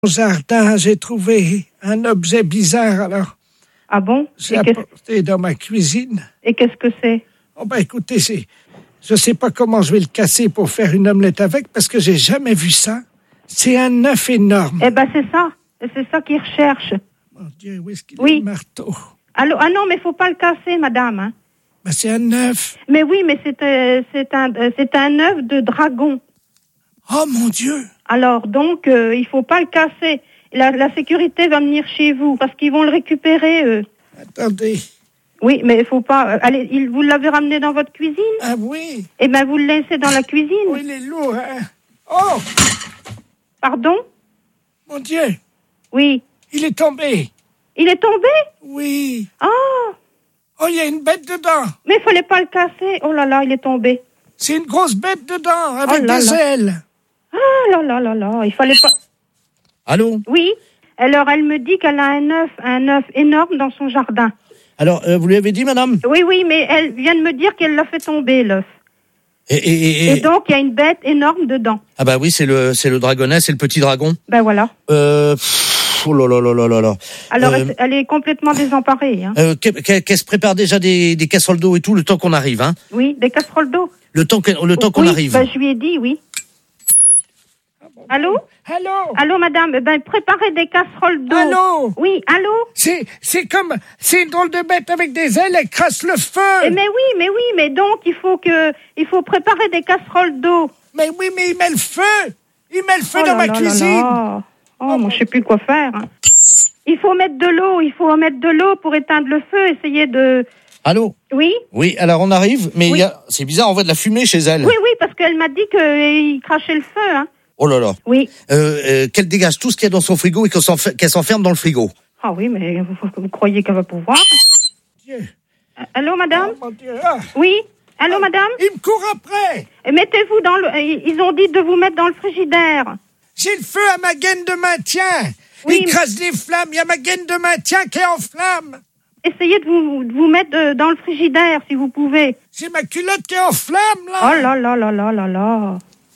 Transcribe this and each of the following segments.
Au jardin, j'ai trouvé un objet bizarre, alors Ah bon? j'ai apporté dans ma cuisine. Et qu'est-ce que c'est? Oh ben écoutez, je sais pas comment je vais le casser pour faire une omelette avec, parce que j'ai jamais vu ça. C'est un œuf énorme. Eh ben c'est ça qu'ils recherchent. Mon Dieu, où est-ce qu'il Oui. est le marteau? Allô? Ah non, mais faut pas le casser, madame. Hein. Ben c'est un œuf. Mais oui, mais c'est un œuf de dragon. Oh mon Dieu! Alors donc, il faut pas le casser. La sécurité va venir chez vous parce qu'ils vont le récupérer. Eux. Attendez. Oui, mais il faut pas. Allez, vous l'avez ramené dans votre cuisine? Ah oui? Eh ben vous le laissez dans la cuisine. Oh, il est lourd, hein? Oh! Pardon? Mon Dieu! Oui. Il est tombé! Il est tombé? Oui! Ah! Oh, il y a une bête dedans! Mais il fallait pas le casser. Oh là là, il est tombé. C'est une grosse bête dedans, avec Oh là des là. ailes! Ah là là là là, il fallait pas. Allô? Oui. Alors elle me dit qu'elle a un œuf énorme dans son jardin. Alors, vous lui avez dit, madame? Oui, mais elle vient de me dire qu'elle l'a fait tomber, l'œuf. Et donc, il y a une bête énorme dedans. Ah bah oui, c'est le dragonnet, c'est le petit dragon. Ben voilà. Oh là là là là là là. Alors, elle est complètement désemparée. Hein. Qu'elle se prépare déjà des casseroles d'eau et tout, le temps qu'on arrive, hein? Oui, des casseroles d'eau. Le temps qu'on oui, arrive. Ben, je lui ai dit, oui. Allô? Allô? Allô, madame? Ben, préparez des casseroles d'eau. Allô? Oui, allô? C'est une drôle de bête avec des ailes, elle crasse le feu! Mais oui, mais donc, il faut préparer des casseroles d'eau. Mais oui, mais il met le feu! Il met le feu Oh dans là ma là cuisine! là là. Oh, moi, je sais plus quoi faire. Hein. Il faut mettre de l'eau pour éteindre le feu, essayer de... Allô? Oui? Oui, alors on arrive, mais Oui. c'est bizarre, on voit de la fumée chez elle. Oui, parce qu'elle m'a dit qu'il crachait le feu, hein. Oh là là. Oui. Qu'elle dégage tout ce qu'il y a dans son frigo et qu'elle s'enferme dans le frigo. Ah oui, mais vous croyez qu'elle va pouvoir? Dieu. Allô, madame? Oh, mon Dieu. Ah. Oui? Allô, madame? Il me court après! Mettez-vous dans le... Ils ont dit de vous mettre dans le frigidaire. J'ai le feu à ma gaine de maintien! Oui, Il crasse des flammes, il y a ma gaine de maintien qui est en flamme! Essayez de vous mettre dans le frigidaire, si vous pouvez. C'est ma culotte qui est en flamme, là! Oh là là là là là là.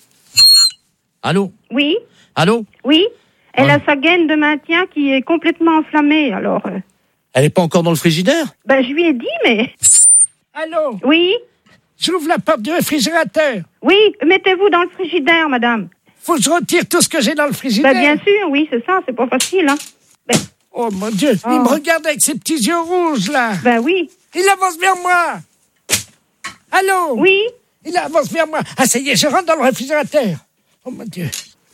Allô? Oui? Allô? Oui? Elle Ouais. a sa gaine de maintien qui est complètement enflammée, alors... Elle est pas encore dans le frigidaire? Ben, je lui ai dit, mais... Allô? Oui? J'ouvre la porte du réfrigérateur! Oui, mettez-vous dans le frigidaire, madame. Faut que je retire tout ce que j'ai dans le frigidaire! Ben, bien sûr, oui, c'est ça, c'est pas facile, hein. Oh mon Dieu! Oh. Il me regarde avec ses petits yeux rouges, là! Ben oui. Il avance vers moi! Allô? Oui? Il avance vers moi! Ah, ça y est, je rentre dans le réfrigérateur! Oh mon Dieu!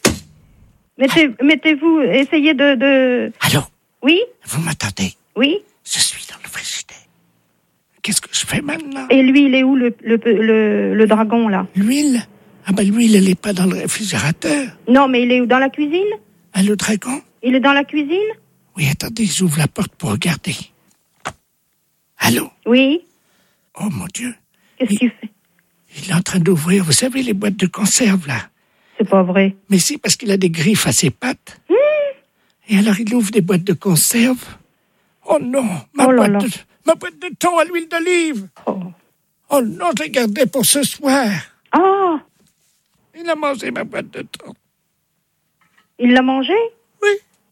Mettez-vous, essayez de... Allô? Oui? Vous m'attendez? Oui? Je suis dans le frigidaire. Qu'est-ce que je fais maintenant? Et lui, il est où, le dragon, là? L'huile? Ah ben l'huile, elle est pas dans le réfrigérateur. Non, mais il est où, dans la cuisine? Ah, le dragon? Il est dans la cuisine? Oui, attendez, j'ouvre la porte pour regarder. Allô? Oui? Oh mon Dieu! Qu'est-ce qu'il fait? Il est en train d'ouvrir, vous savez, les boîtes de conserve, là. C'est pas vrai. Mais si, parce qu'il a des griffes à ses pattes. Et alors, il ouvre des boîtes de conserve. Oh non, ma boîte de thon à l'huile d'olive. Oh. Oh non, je l'ai gardée pour ce soir. Ah! Il a mangé ma boîte de thon. Il l'a mangé? Oui.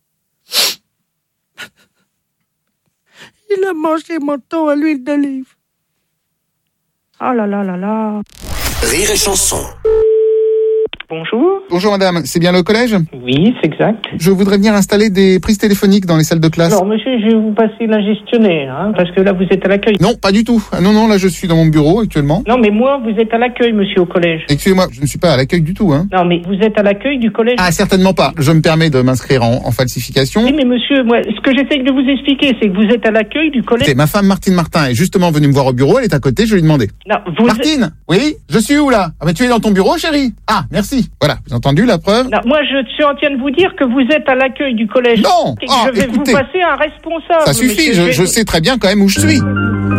Il a mangé mon thon à l'huile d'olive. Oh là là là là. Rire et chanson. Bonjour. Bonjour madame, c'est bien le collège? Oui, c'est exact. Je voudrais venir installer des prises téléphoniques dans les salles de classe. Alors, monsieur, je vais vous passer la gestionnaire, hein, parce que là, vous êtes à l'accueil. Non, pas du tout. Ah non, là je suis dans mon bureau actuellement. Non, mais moi, vous êtes à l'accueil, monsieur, au collège. Excusez-moi, je ne suis pas à l'accueil du tout, hein. Non, mais vous êtes à l'accueil du collège. Ah, certainement pas. Je me permets de m'inscrire en falsification. Oui, mais monsieur, moi, ce que j'essaie de vous expliquer, c'est que vous êtes à l'accueil du collège. C'est ma femme Martine Martin est justement venue me voir au bureau, elle est à côté, je lui ai demandé. Non, vous... Martine? Oui? Je suis où là? Ah bah tu es dans ton bureau, chérie? Ah, merci. Voilà, vous avez entendu la preuve? Non, moi, je suis en train de vous dire que vous êtes à l'accueil du collège. Non. Et que Ah, je vais écoutez. vous passer un responsable. Ça suffit, monsieur. je sais très bien quand même où je suis.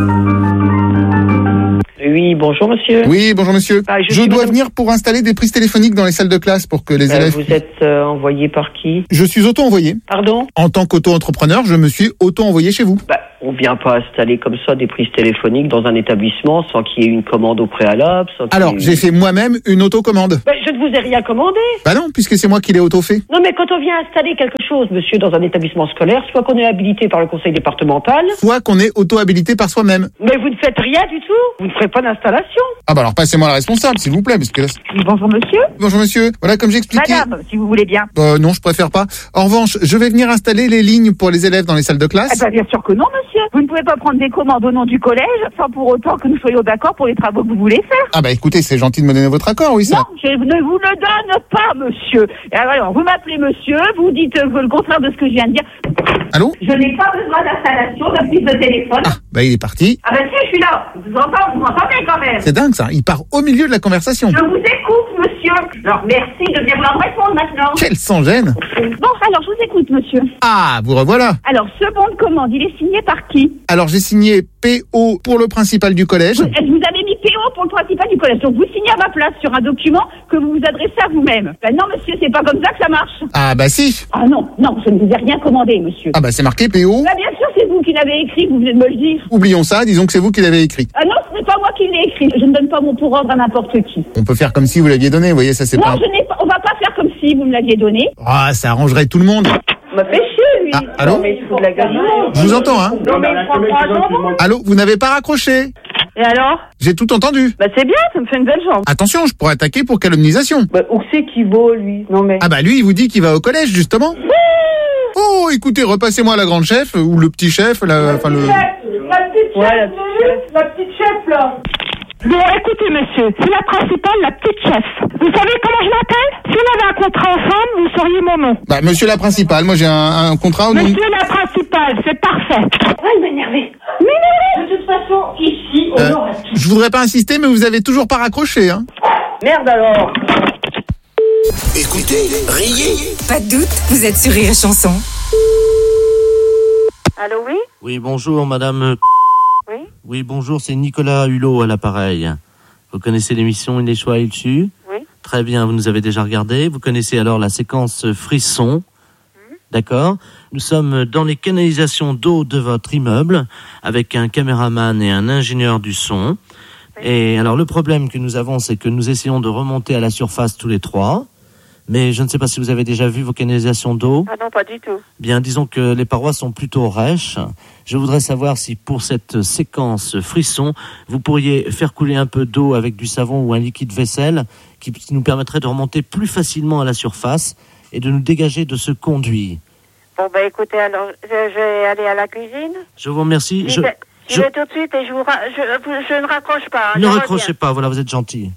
Oui, bonjour monsieur. Oui, bonjour monsieur. Ah, je suis dois madame- venir pour installer des prises téléphoniques dans les salles de classe pour que les élèves... Vous êtes envoyé par qui? Je suis auto-envoyé. Pardon? En tant qu'auto-entrepreneur, je me suis auto-envoyé chez vous. Bah, On vient pas installer comme ça des prises téléphoniques dans un établissement sans qu'il y ait une commande au préalable. Alors, j'ai fait moi-même une autocommande. Je ne vous ai rien commandé. Bah non, puisque c'est moi qui l'ai auto-fait. Non, mais quand on vient installer quelque chose, monsieur, dans un établissement scolaire, soit qu'on est habilité par le conseil départemental, Soit qu'on est auto-habilité par soi-même. mais vous ne faites rien du tout. Vous ne ferez pas d'installation. Ah bah alors passez-moi la responsable, s'il vous plaît, parce que là... Bonjour monsieur. Bonjour monsieur, voilà comme j'expliquais... Madame, si vous voulez bien. Non, je préfère pas. En revanche, je vais venir installer les lignes pour les élèves dans les salles de classe. Bien sûr que non monsieur. Vous ne pouvez pas prendre des commandes au nom du collège sans pour autant que nous soyons d'accord pour les travaux que vous voulez faire. Ah bah écoutez, c'est gentil de me donner votre accord, oui ça. Non, je ne vous le donne pas monsieur. Et alors, vous m'appelez monsieur, vous dites le contraire de ce que je viens de dire. Allô? Je n'ai pas besoin d'installation de prise de téléphone. Ah, bah il est parti. Ah ben si, je suis là. Je vous entends, vous m'entendez quand même. C'est dingue ça, il part au milieu de la conversation. Je vous écoute monsieur. Alors merci de bien vouloir me répondre maintenant. Quel sans-gêne. Bon, alors je vous écoute monsieur. Ah, vous revoilà. Alors ce bon de commande, il est signé par qui? Alors j'ai signé PO pour le principal du collège. Vous avez mis PO pour le principal du collège. Donc vous signez à ma place sur un document que vous vous adressez à vous-même. Ben non monsieur, c'est pas comme ça que ça marche. Ah bah si. Ah non, je ne vous ai rien commandé monsieur. Ah bah c'est marqué PO. Bah bien sûr c'est vous qui l'avez écrit, vous venez de me le dire. Oublions ça, disons que c'est vous qui l'avez écrit. Ah non, ce n'est pas moi qui l'ai écrit. Je ne donne pas mon pour ordre à n'importe qui. On peut faire comme si vous l'aviez donné, vous voyez, ça c'est Non, pas... on va pas faire comme si vous me l'aviez donné. Ah, ça arrangerait tout le monde. Me fait chier lui. Ah, allô? Non, mais il faut de la gueule du monde. Je vous entends, hein. Non mais il prend pas un jambon. Allô, vous n'avez pas raccroché? Et alors? J'ai tout entendu. Bah c'est bien, ça me fait une belle jambe. Attention, je pourrais attaquer pour calomnisation. Où c'est qu'il vaut, lui? Non, mais... Ah bah lui, il vous dit qu'il va au collège, justement. Oh, écoutez, repassez-moi la grande chef, ou le petit chef, La petite chef là. Bon, écoutez, monsieur, c'est la principale, la petite chef. Vous savez comment je m'appelle? Si on avait un contrat ensemble, vous sauriez mon nom. Bah, monsieur la principale, moi j'ai un contrat au nom... Monsieur la principale, c'est parfait. Ah, il m'a énervé. De toute façon, ici, on aura tout. Je voudrais pas insister, mais vous avez toujours pas raccroché, hein. Merde alors. Écoutez, riez. Pas de doute, vous êtes sur Rire et Chanson. Allô, oui? Oui, bonjour, madame. Oui? Oui, bonjour, c'est Nicolas Hulot à l'appareil. Vous connaissez l'émission Il est choix, il su? Oui. Très bien, vous nous avez déjà regardé. Vous connaissez alors la séquence frisson. D'accord. Nous sommes dans les canalisations d'eau de votre immeuble avec un caméraman et un ingénieur du son. Oui. Et alors, le problème que nous avons, c'est que nous essayons de remonter à la surface tous les trois. Mais je ne sais pas si vous avez déjà vu vos canalisations d'eau. Ah non, pas du tout. Bien, disons que les parois sont plutôt rêches. Je voudrais savoir si pour cette séquence frisson, vous pourriez faire couler un peu d'eau avec du savon ou un liquide vaisselle qui nous permettrait de remonter plus facilement à la surface et de nous dégager de ce conduit. Bon, bah écoutez, alors, je vais aller à la cuisine. Je vous remercie. Je vais tout de suite et je ne raccroche pas. Ne raccrochez pas, voilà, vous êtes gentil.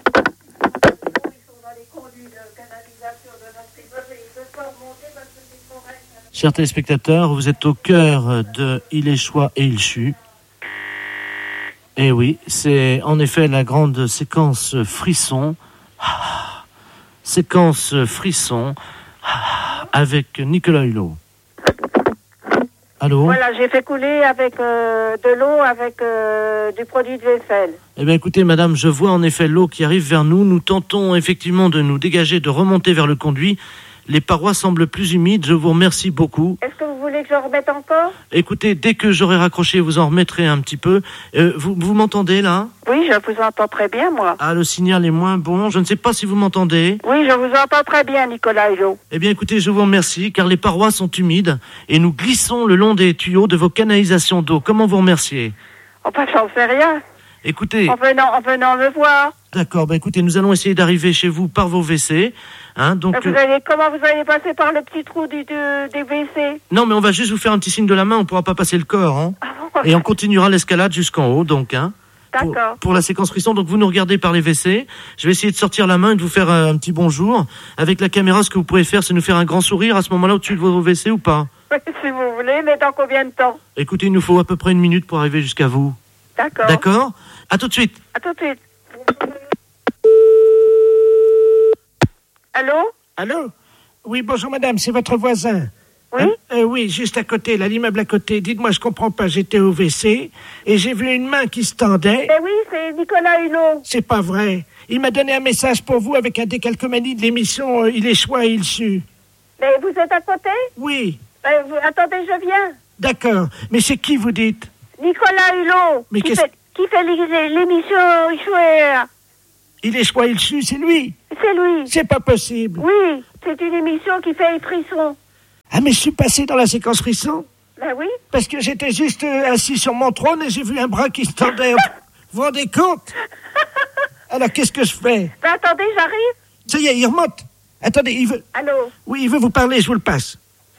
Chers téléspectateurs, vous êtes au cœur de Il est choix et il chut. Et oui, c'est en effet la grande séquence frisson. Séquence frisson avec Nicolas Hulot. Allô? Voilà, j'ai fait couler avec de l'eau avec du produit de vaisselle. Eh bien écoutez madame, je vois en effet l'eau qui arrive vers nous. Nous tentons effectivement de nous dégager, de remonter vers le conduit. Les parois semblent plus humides, je vous remercie beaucoup. Est-ce que vous voulez que je remette encore? Écoutez, dès que j'aurai raccroché, vous en remettrez un petit peu. Vous m'entendez là? Oui, je vous entends très bien, moi. Ah, le signal est moins bon, je ne sais pas si vous m'entendez. Oui, je vous entends très bien, Nicolas Hulot. Eh bien écoutez, je vous remercie, car les parois sont humides et nous glissons le long des tuyaux de vos canalisations d'eau. Comment vous remercier? Enfin, j'en sais rien. Écoutez... En venant me voir. D'accord, écoutez, nous allons essayer d'arriver chez vous par vos WC. Hein, donc, comment vous allez passer par le petit trou des WC? Non, mais on va juste vous faire un petit signe de la main, on ne pourra pas passer le corps. Hein. Et on continuera l'escalade jusqu'en haut, donc. Hein, d'accord. Pour la séquence frisson, donc vous nous regardez par les WC. Je vais essayer de sortir la main et de vous faire un petit bonjour. Avec la caméra, ce que vous pouvez faire, c'est nous faire un grand sourire à ce moment-là au-dessus de vos WC ou pas? Oui, si vous voulez, mais dans combien de temps? Écoutez, il nous faut à peu près 1 minute pour arriver jusqu'à vous. D'accord. D'accord? À tout de suite. À tout de suite. Allô? Allô? Oui, bonjour madame, c'est votre voisin. Oui? Oui, juste à côté, là, l'immeuble à côté. Dites-moi, je comprends pas, j'étais au WC et j'ai vu une main qui se tendait. Ben oui, c'est Nicolas Hulot. C'est pas vrai. Il m'a donné un message pour vous avec un décalcomanie de l'émission Il est choix et il su. Mais vous êtes à côté? Oui. Attendez, je viens. D'accord. Mais c'est qui, vous dites? Nicolas Hulot, Mais qui fait l'émission Chouer. Il est choix, il sue, c'est lui. C'est lui. C'est pas possible. Oui, c'est une émission qui fait les frissons. Ah, mais je suis passé dans la séquence frisson. Ben oui. Parce que j'étais juste assis sur mon trône et j'ai vu un bras qui se tendait. Vous vous rendez compte? Alors, qu'est-ce que je fais? Ben attendez, j'arrive. Ça y est, il remonte. Attendez, il veut... Allô? Oui, il veut vous parler, je vous le passe.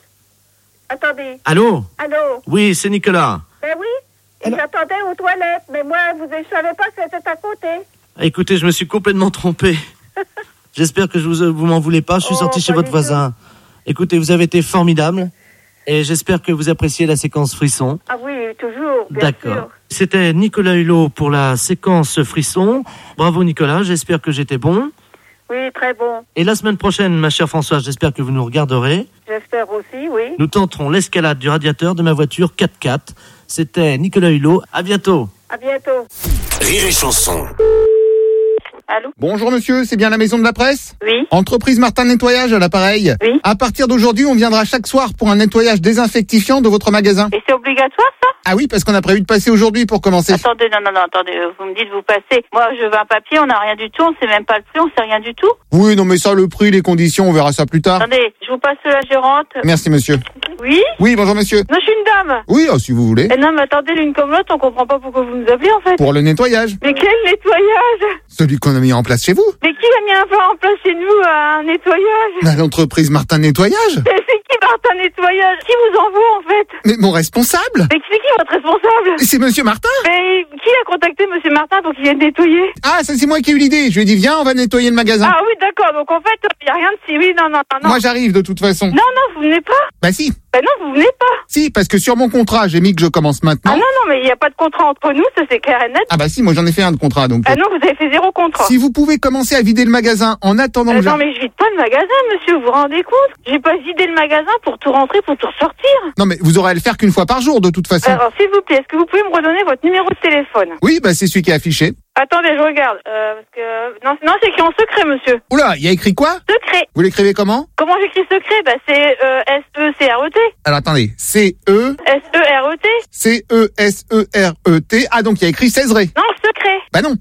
Attendez. Allô? Allô? Oui, c'est Nicolas. Ben oui. Et Alors- j'attendais aux toilettes, mais moi, je savais pas que c'était à côté. Écoutez, je me suis complètement trompé. J'espère que vous m'en voulez pas. Je suis sorti chez pas votre du voisin. Écoutez, vous avez été formidable. Et j'espère que vous appréciez la séquence frisson. Ah oui, toujours, bien D'accord. sûr. C'était Nicolas Hulot pour la séquence frisson. Bravo Nicolas, j'espère que j'étais bon. Oui, très bon. Et la semaine prochaine, ma chère Françoise, j'espère que vous nous regarderez. J'espère aussi, oui. Nous tenterons l'escalade du radiateur de ma voiture 4x4. C'était Nicolas Hulot. À bientôt. À bientôt. Rire et Chanson. Allô? Bonjour monsieur, c'est bien la maison de la presse? Oui. Entreprise Martin Nettoyage à l'appareil. Oui. À partir d'aujourd'hui, on viendra chaque soir pour un nettoyage désinfectifiant de votre magasin. Et c'est obligatoire, ça? Ah oui, parce qu'on a prévu de passer aujourd'hui pour commencer. Attendez, non, attendez, vous me dites vous passez. Moi, je veux un papier, on n'a rien du tout, on sait même pas le prix, on sait rien du tout. Oui, non mais ça, le prix, les conditions, on verra ça plus tard. Attendez, je vous passe la gérante. Merci monsieur. Oui? Oui, bonjour monsieur. Non, je suis une dame. Oui, si vous voulez. Eh non, mais attendez, l'une comme l'autre, on comprend pas pourquoi vous nous appelez, en fait. Pour le nettoyage. Mais quel nettoyage? Celui qu'on a mis en place chez vous. Mais qui a mis un peu en place chez nous un nettoyage? L'entreprise Martin Nettoyage. Mais c'est qui Martin Nettoyage? Qui vous envoie, en fait? Mais mon responsable. Mais c'est qui votre responsable? C'est monsieur Martin. Mais qui a contacté monsieur Martin pour qu'il vienne nettoyer? Ah, ça c'est moi qui ai eu l'idée. Je lui ai dit, viens, on va nettoyer le magasin. Ah oui, d'accord, donc en fait, il n'y a rien de si... Oui, non. Moi j'arrive de toute façon. Non, vous venez pas? Bah si. Ben non, vous venez pas. Si, parce que sur mon contrat, j'ai mis que je commence maintenant. Ah non, mais il n'y a pas de contrat entre nous, ça c'est clair et net. Ah bah si, moi j'en ai fait un de contrat donc. Ah non, vous avez fait 0 contrat. Si vous pouvez commencer à vider le magasin en attendant que non, mais je vide pas le magasin, monsieur, vous vous rendez compte? J'ai pas vidé le magasin pour tout rentrer, pour tout ressortir. Non mais vous aurez à le faire qu'une fois par jour de toute façon. Alors, s'il vous plaît, est-ce que vous pouvez me redonner votre numéro de téléphone? Oui, bah c'est celui qui est affiché. Attendez, je regarde. Parce que... Non, c'est écrit en secret, monsieur. Oula, il y a écrit quoi? Secret. Vous l'écrivez comment? Comment j'écris secret? Bah, c'est S-E-C-R-E-T. Alors attendez, C-E... S-E-R-E-T. C-E-S-E-R-E-T. Ah donc il y a écrit Césaret. Non, secret. Bah non,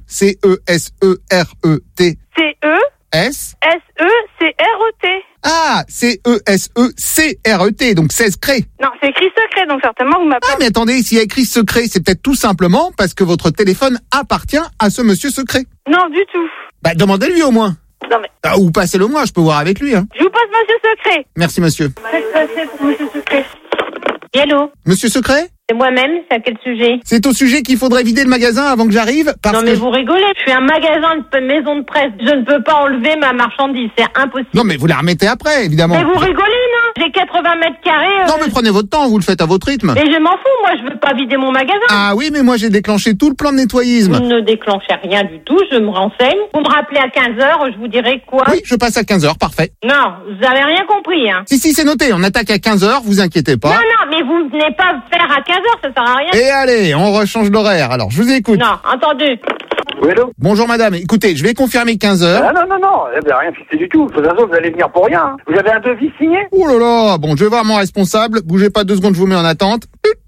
C-E-S-E-R-E-T. C-E... S... S-E-C-R-E-T. Ah, C-E-S-E-C-R-E-T, donc 16 cré. Non, c'est écrit secret, donc certainement vous m'appelez. Ah mais attendez, s'il y a écrit secret, c'est peut-être tout simplement parce que votre téléphone appartient à ce monsieur secret. Non, du tout. Bah demandez-lui au moins. Non mais... Ah, ou passez-le moi, je peux voir avec lui. Hein. Je vous passe monsieur secret. Merci monsieur. Faites passer pour monsieur secret. Hello, Monsieur secret? c'est moi-même, c'est à quel sujet? C'est au sujet qu'il faudrait vider le magasin avant que j'arrive parce Non mais que... vous rigolez, je suis un magasin, une maison de presse, je ne peux pas enlever ma marchandise, c'est impossible. Non mais vous la remettez après, évidemment. Mais vous rigolez, non? J'ai 80 mètres carrés. Non mais prenez votre temps, vous le faites à votre rythme. Mais je m'en fous, moi je veux pas vider mon magasin. Ah oui, mais moi j'ai déclenché tout le plan de Vous nettoyisme. ne déclenchez rien du tout, je me renseigne. Vous me rappelez à 15h, je vous dirai quoi? Oui, je passe à 15h, parfait. Non, vous avez rien compris, hein. Si, c'est noté, on attaque à 15h, vous inquiétez pas. Non, mais vous venez pas faire à 15h, ça sert à rien. Et allez, on rechange l'horaire, alors je vous écoute. Non, entendu. Oui, allô? Bonjour madame, écoutez, je vais confirmer 15h. Ah non, eh ben, rien fixé du tout. De toute façon, vous allez venir pour rien. Hein. Vous avez un devis signé? Oh là là, bon, je vais voir mon responsable, bougez pas 2 secondes, je vous mets en attente.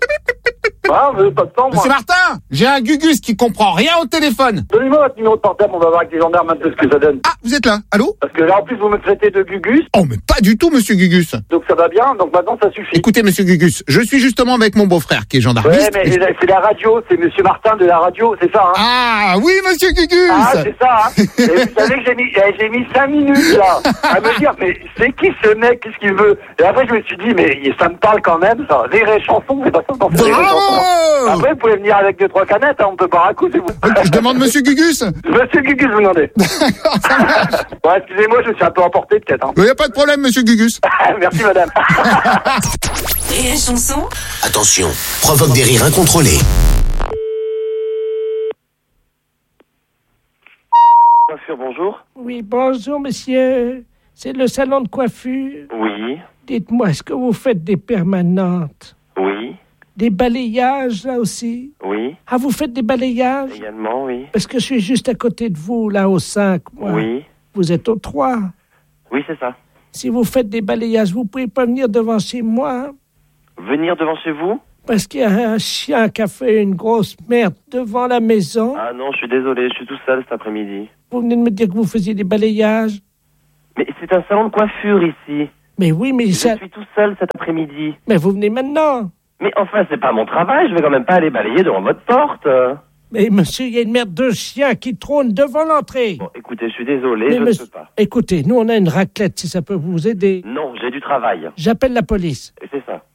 Ah, vous avez pas de temps, moi. Monsieur Martin, j'ai un Gugus qui comprend rien au téléphone. Donnez-moi votre numéro de portable, on va voir avec les gendarmes un peu ce que ça donne. Ah, vous êtes là, allô? Parce que là, en plus, vous me traitez de Gugus, Oh, mais pas du tout, monsieur Gugus. donc ça va bien, donc maintenant, ça suffit. Écoutez, monsieur Gugus, je suis justement avec mon beau-frère qui est Ouais, gendarmiste. mais c'est la radio, c'est monsieur Martin de la radio, c'est ça, hein? Ah, oui, monsieur Gugus. Ah, c'est ça, hein? Et vous savez que j'ai mis 5 minutes, là, à me dire, mais c'est qui ce mec? Qu'est-ce qu'il veut? Et après, je me suis dit, mais ça me parle quand même, ça. Rire et chanson, c'est pas ça, non, c'est Rire et chanson. Après, vous pouvez venir avec 2-3 canettes, hein, on peut pas raccourcir, c'est vous. Je demande monsieur Gugus. Monsieur Gugus, vous demandez. D'accord, ça marche. Bon, excusez-moi, je suis un peu emporté, peut-être, hein. Il n'y a pas de problème, monsieur Gugus. Merci, madame. Rire et Chanson. Attention, provoque des rires incontrôlés. Bonjour. Oui, bonjour, monsieur. C'est le salon de coiffure. Oui, Dites-moi, est-ce que vous faites des permanentes? oui, Des balayages, là aussi? oui, Ah, vous faites des balayages? également, oui. Parce que je suis juste à côté de vous, là, au 5, moi. Oui, Vous êtes au 3. oui, c'est ça. Si vous faites des balayages, vous pouvez pas venir devant chez moi. Venir devant chez vous? Parce qu'il y a un chien qui a fait une grosse merde devant la maison. Ah non, je suis désolé, je suis tout seul cet après-midi. Vous venez de me dire que vous faisiez des balayages. Mais c'est un salon de coiffure ici. Mais oui, mais je suis tout seul cet après-midi. Mais vous venez maintenant. Mais enfin, c'est pas mon travail, je vais quand même pas aller balayer devant votre porte. Mais monsieur, il y a une merde de chien qui trône devant l'entrée. Bon, écoutez, je suis désolé, je ne peux pas. Écoutez, nous on a une raclette, si ça peut vous aider. Non, j'ai du travail. J'appelle la police. Et c'est ça.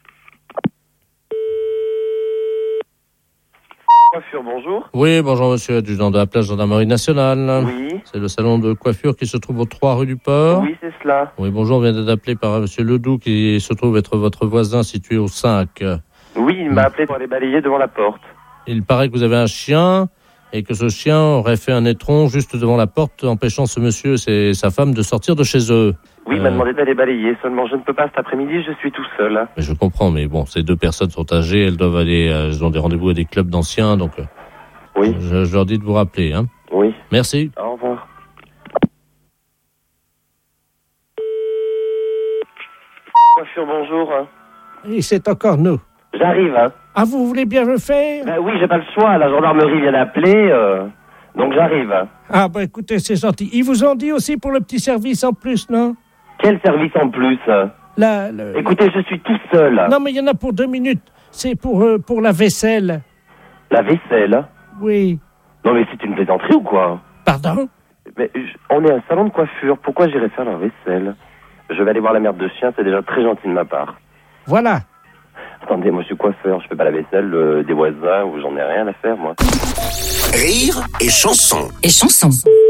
Coiffure, bonjour. Oui, bonjour monsieur, adjudant de la place gendarmerie nationale. Oui. C'est le salon de coiffure qui se trouve au 3 rue du Port. Oui, c'est cela. Oui, bonjour, on vient d'être appelé par monsieur Ledoux qui se trouve être votre voisin situé au 5. Oui, il m'a appelé pour aller balayer devant la porte. Il paraît que vous avez un chien et que ce chien aurait fait un étron juste devant la porte, empêchant ce monsieur et sa femme de sortir de chez eux. Oui, il m'a demandé d'aller balayer, seulement je ne peux pas cet après-midi, je suis tout seul. Mais je comprends, mais bon, ces deux personnes sont âgées, elles doivent aller, elles ont des rendez-vous à des clubs d'anciens, donc oui. Je leur dis de vous rappeler. Hein. Oui. Merci. Au revoir. Coiffure, bonjour. Et c'est encore nous. J'arrive, hein. Ah, vous voulez bien le faire? Ben oui, j'ai pas le choix, la gendarmerie vient d'appeler, donc j'arrive. Ah, bah écoutez, c'est gentil. Ils vous ont dit aussi pour le petit service en plus, non? Quel service en plus? Écoutez, je suis tout seul. Non, mais il y en a pour 2 minutes. C'est pour la vaisselle. La vaisselle? Oui. Non, mais c'est une plaisanterie ou quoi? Pardon? Mais on est un salon de coiffure, pourquoi j'irais faire leur vaisselle? Je vais aller voir la merde de chien, c'est déjà très gentil de ma part. Voilà. Attendez, moi je suis coiffeur, je fais pas la vaisselle des voisins ou j'en ai rien à faire, moi. Rire et chanson. Et chanson.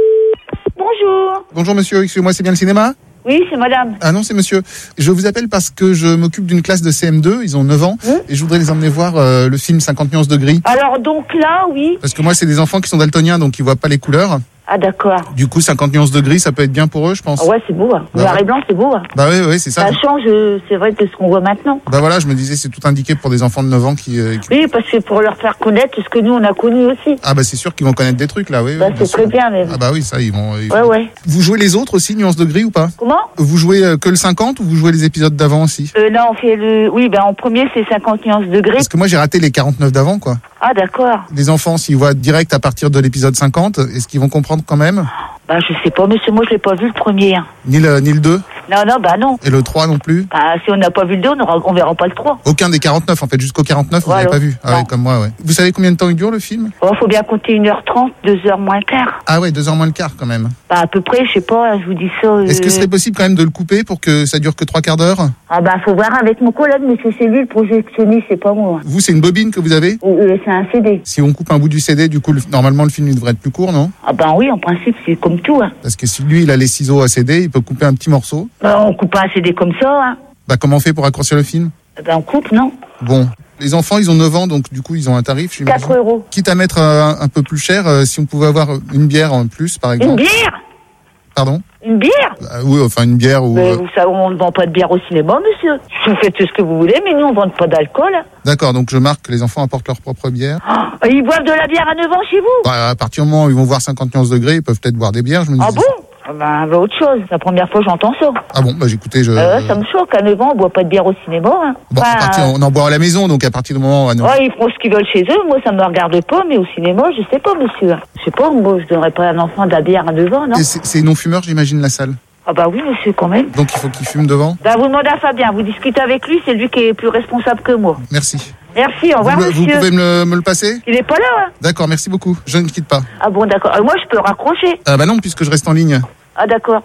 Bonjour. Bonjour monsieur, excusez-moi, c'est bien le cinéma? Oui, c'est madame. Ah non, c'est monsieur. Je vous appelle parce que je m'occupe d'une classe de CM2, ils ont 9 ans, et je voudrais les emmener voir le film 50 nuances de gris. Alors donc là, oui. Parce que moi, c'est des enfants qui sont daltoniens, donc ils voient pas les couleurs. Ah d'accord. Du coup, 50 nuances de gris, ça peut être bien pour eux, je pense. Ah ouais, c'est beau. Hein. Bah Noir et blanc, c'est beau. Hein. Bah oui, c'est ça. Ça change, c'est vrai, de ce qu'on voit maintenant. Bah voilà, je me disais, c'est tout indiqué pour des enfants de 9 ans qui... Oui, parce que pour leur faire connaître ce que nous, on a connu aussi. Ah bah c'est sûr qu'ils vont connaître des trucs, là, oui. Bah c'est très bien, même. Ah bah oui, ça, ils vont... Ouais. Vous jouez les autres aussi, nuances de gris, ou pas? Comment? Vous jouez que le 50 ou vous jouez les épisodes d'avant aussi? Non, on fait le... Oui, ben en premier, c'est 50 nuances de gris. Parce que moi, j'ai raté les 49 d'avant, quoi. Ah d'accord. Les enfants, s'ils voient direct à partir de l'épisode 50, est-ce qu'ils vont comprendre quand même? Bah je sais pas, monsieur, moi je l'ai pas vu le premier. Hein. Ni le 2? Non, bah non. Et le 3 non plus? Bah si on n'a pas vu le 2, on verra pas le 3. Aucun des 49, en fait, jusqu'au 49, voilà. Vous n'avez pas vu? Ah ouais, comme moi, ouais. Vous savez combien de temps il dure, le film? Oh, faut bien compter 1h30, 2h moins le quart. Ah ouais, 2h moins le quart, quand même. Bah à peu près, je sais pas, je vous dis ça... Est-ce que ce serait possible quand même de le couper pour que ça dure que 3/4 d'heure? Ah bah faut voir avec mon collègue, monsieur, c'est lui le projectionniste, c'est pas moi. Vous, c'est une bobine que vous avez? C'est un CD. Si on coupe un bout du CD, du coup, normalement, le film, il devrait être plus court, non? Ah bah oui, en principe, c'est comme tout, hein. Parce que si lui, il a les ciseaux à CD, il peut couper un petit morceau. Bah on coupe pas un CD comme ça, hein. Bah comment on fait pour raccourcir le film? Bah on coupe, non? Bon. Les enfants, ils ont 9 ans, donc du coup, ils ont un tarif, j'imagine. 4 €. Quitte à mettre un peu plus cher, si on pouvait avoir une bière en plus, par exemple. Une bière? Pardon? Une bière? Oui, enfin une bière ou... Mais vous savez, on ne vend pas de bière au cinéma, monsieur. Vous faites ce que vous voulez, mais nous, on ne vend pas d'alcool. D'accord, donc je marque que les enfants apportent leur propre bière. Oh, ils boivent de la bière à 9 ans chez vous? Bah, à partir du moment où ils vont voir 50 nuances de gris, ils peuvent peut-être boire des bières, je me dis. Ah bon? Ah bah autre chose. C'est la première fois que j'entends ça. Ah bon, bah écoutez, ça me choque. À 9 ans, on boit pas de bière au cinéma. Hein. Bon, on en boit à la maison, donc à partir du moment où... ils font ce qu'ils veulent chez eux. Moi, ça me regarde pas, mais au cinéma, je sais pas, monsieur. Je sais pas, moi, je donnerais pas à un enfant de la bière à 9 ans, non? C'est non-fumeur, j'imagine, la salle? Ah bah oui, monsieur, quand même. Donc il faut qu'il fume devant? Bah vous demandez à Fabien, vous discutez avec lui, c'est lui qui est plus responsable que moi. Merci. Merci, au revoir, monsieur. Vous pouvez me le passer? Il est pas là, hein? D'accord, merci beaucoup. Je ne quitte pas. Ah bon, d'accord. Moi, je peux raccrocher. Ah bah non, puisque je reste en ligne. Ah d'accord.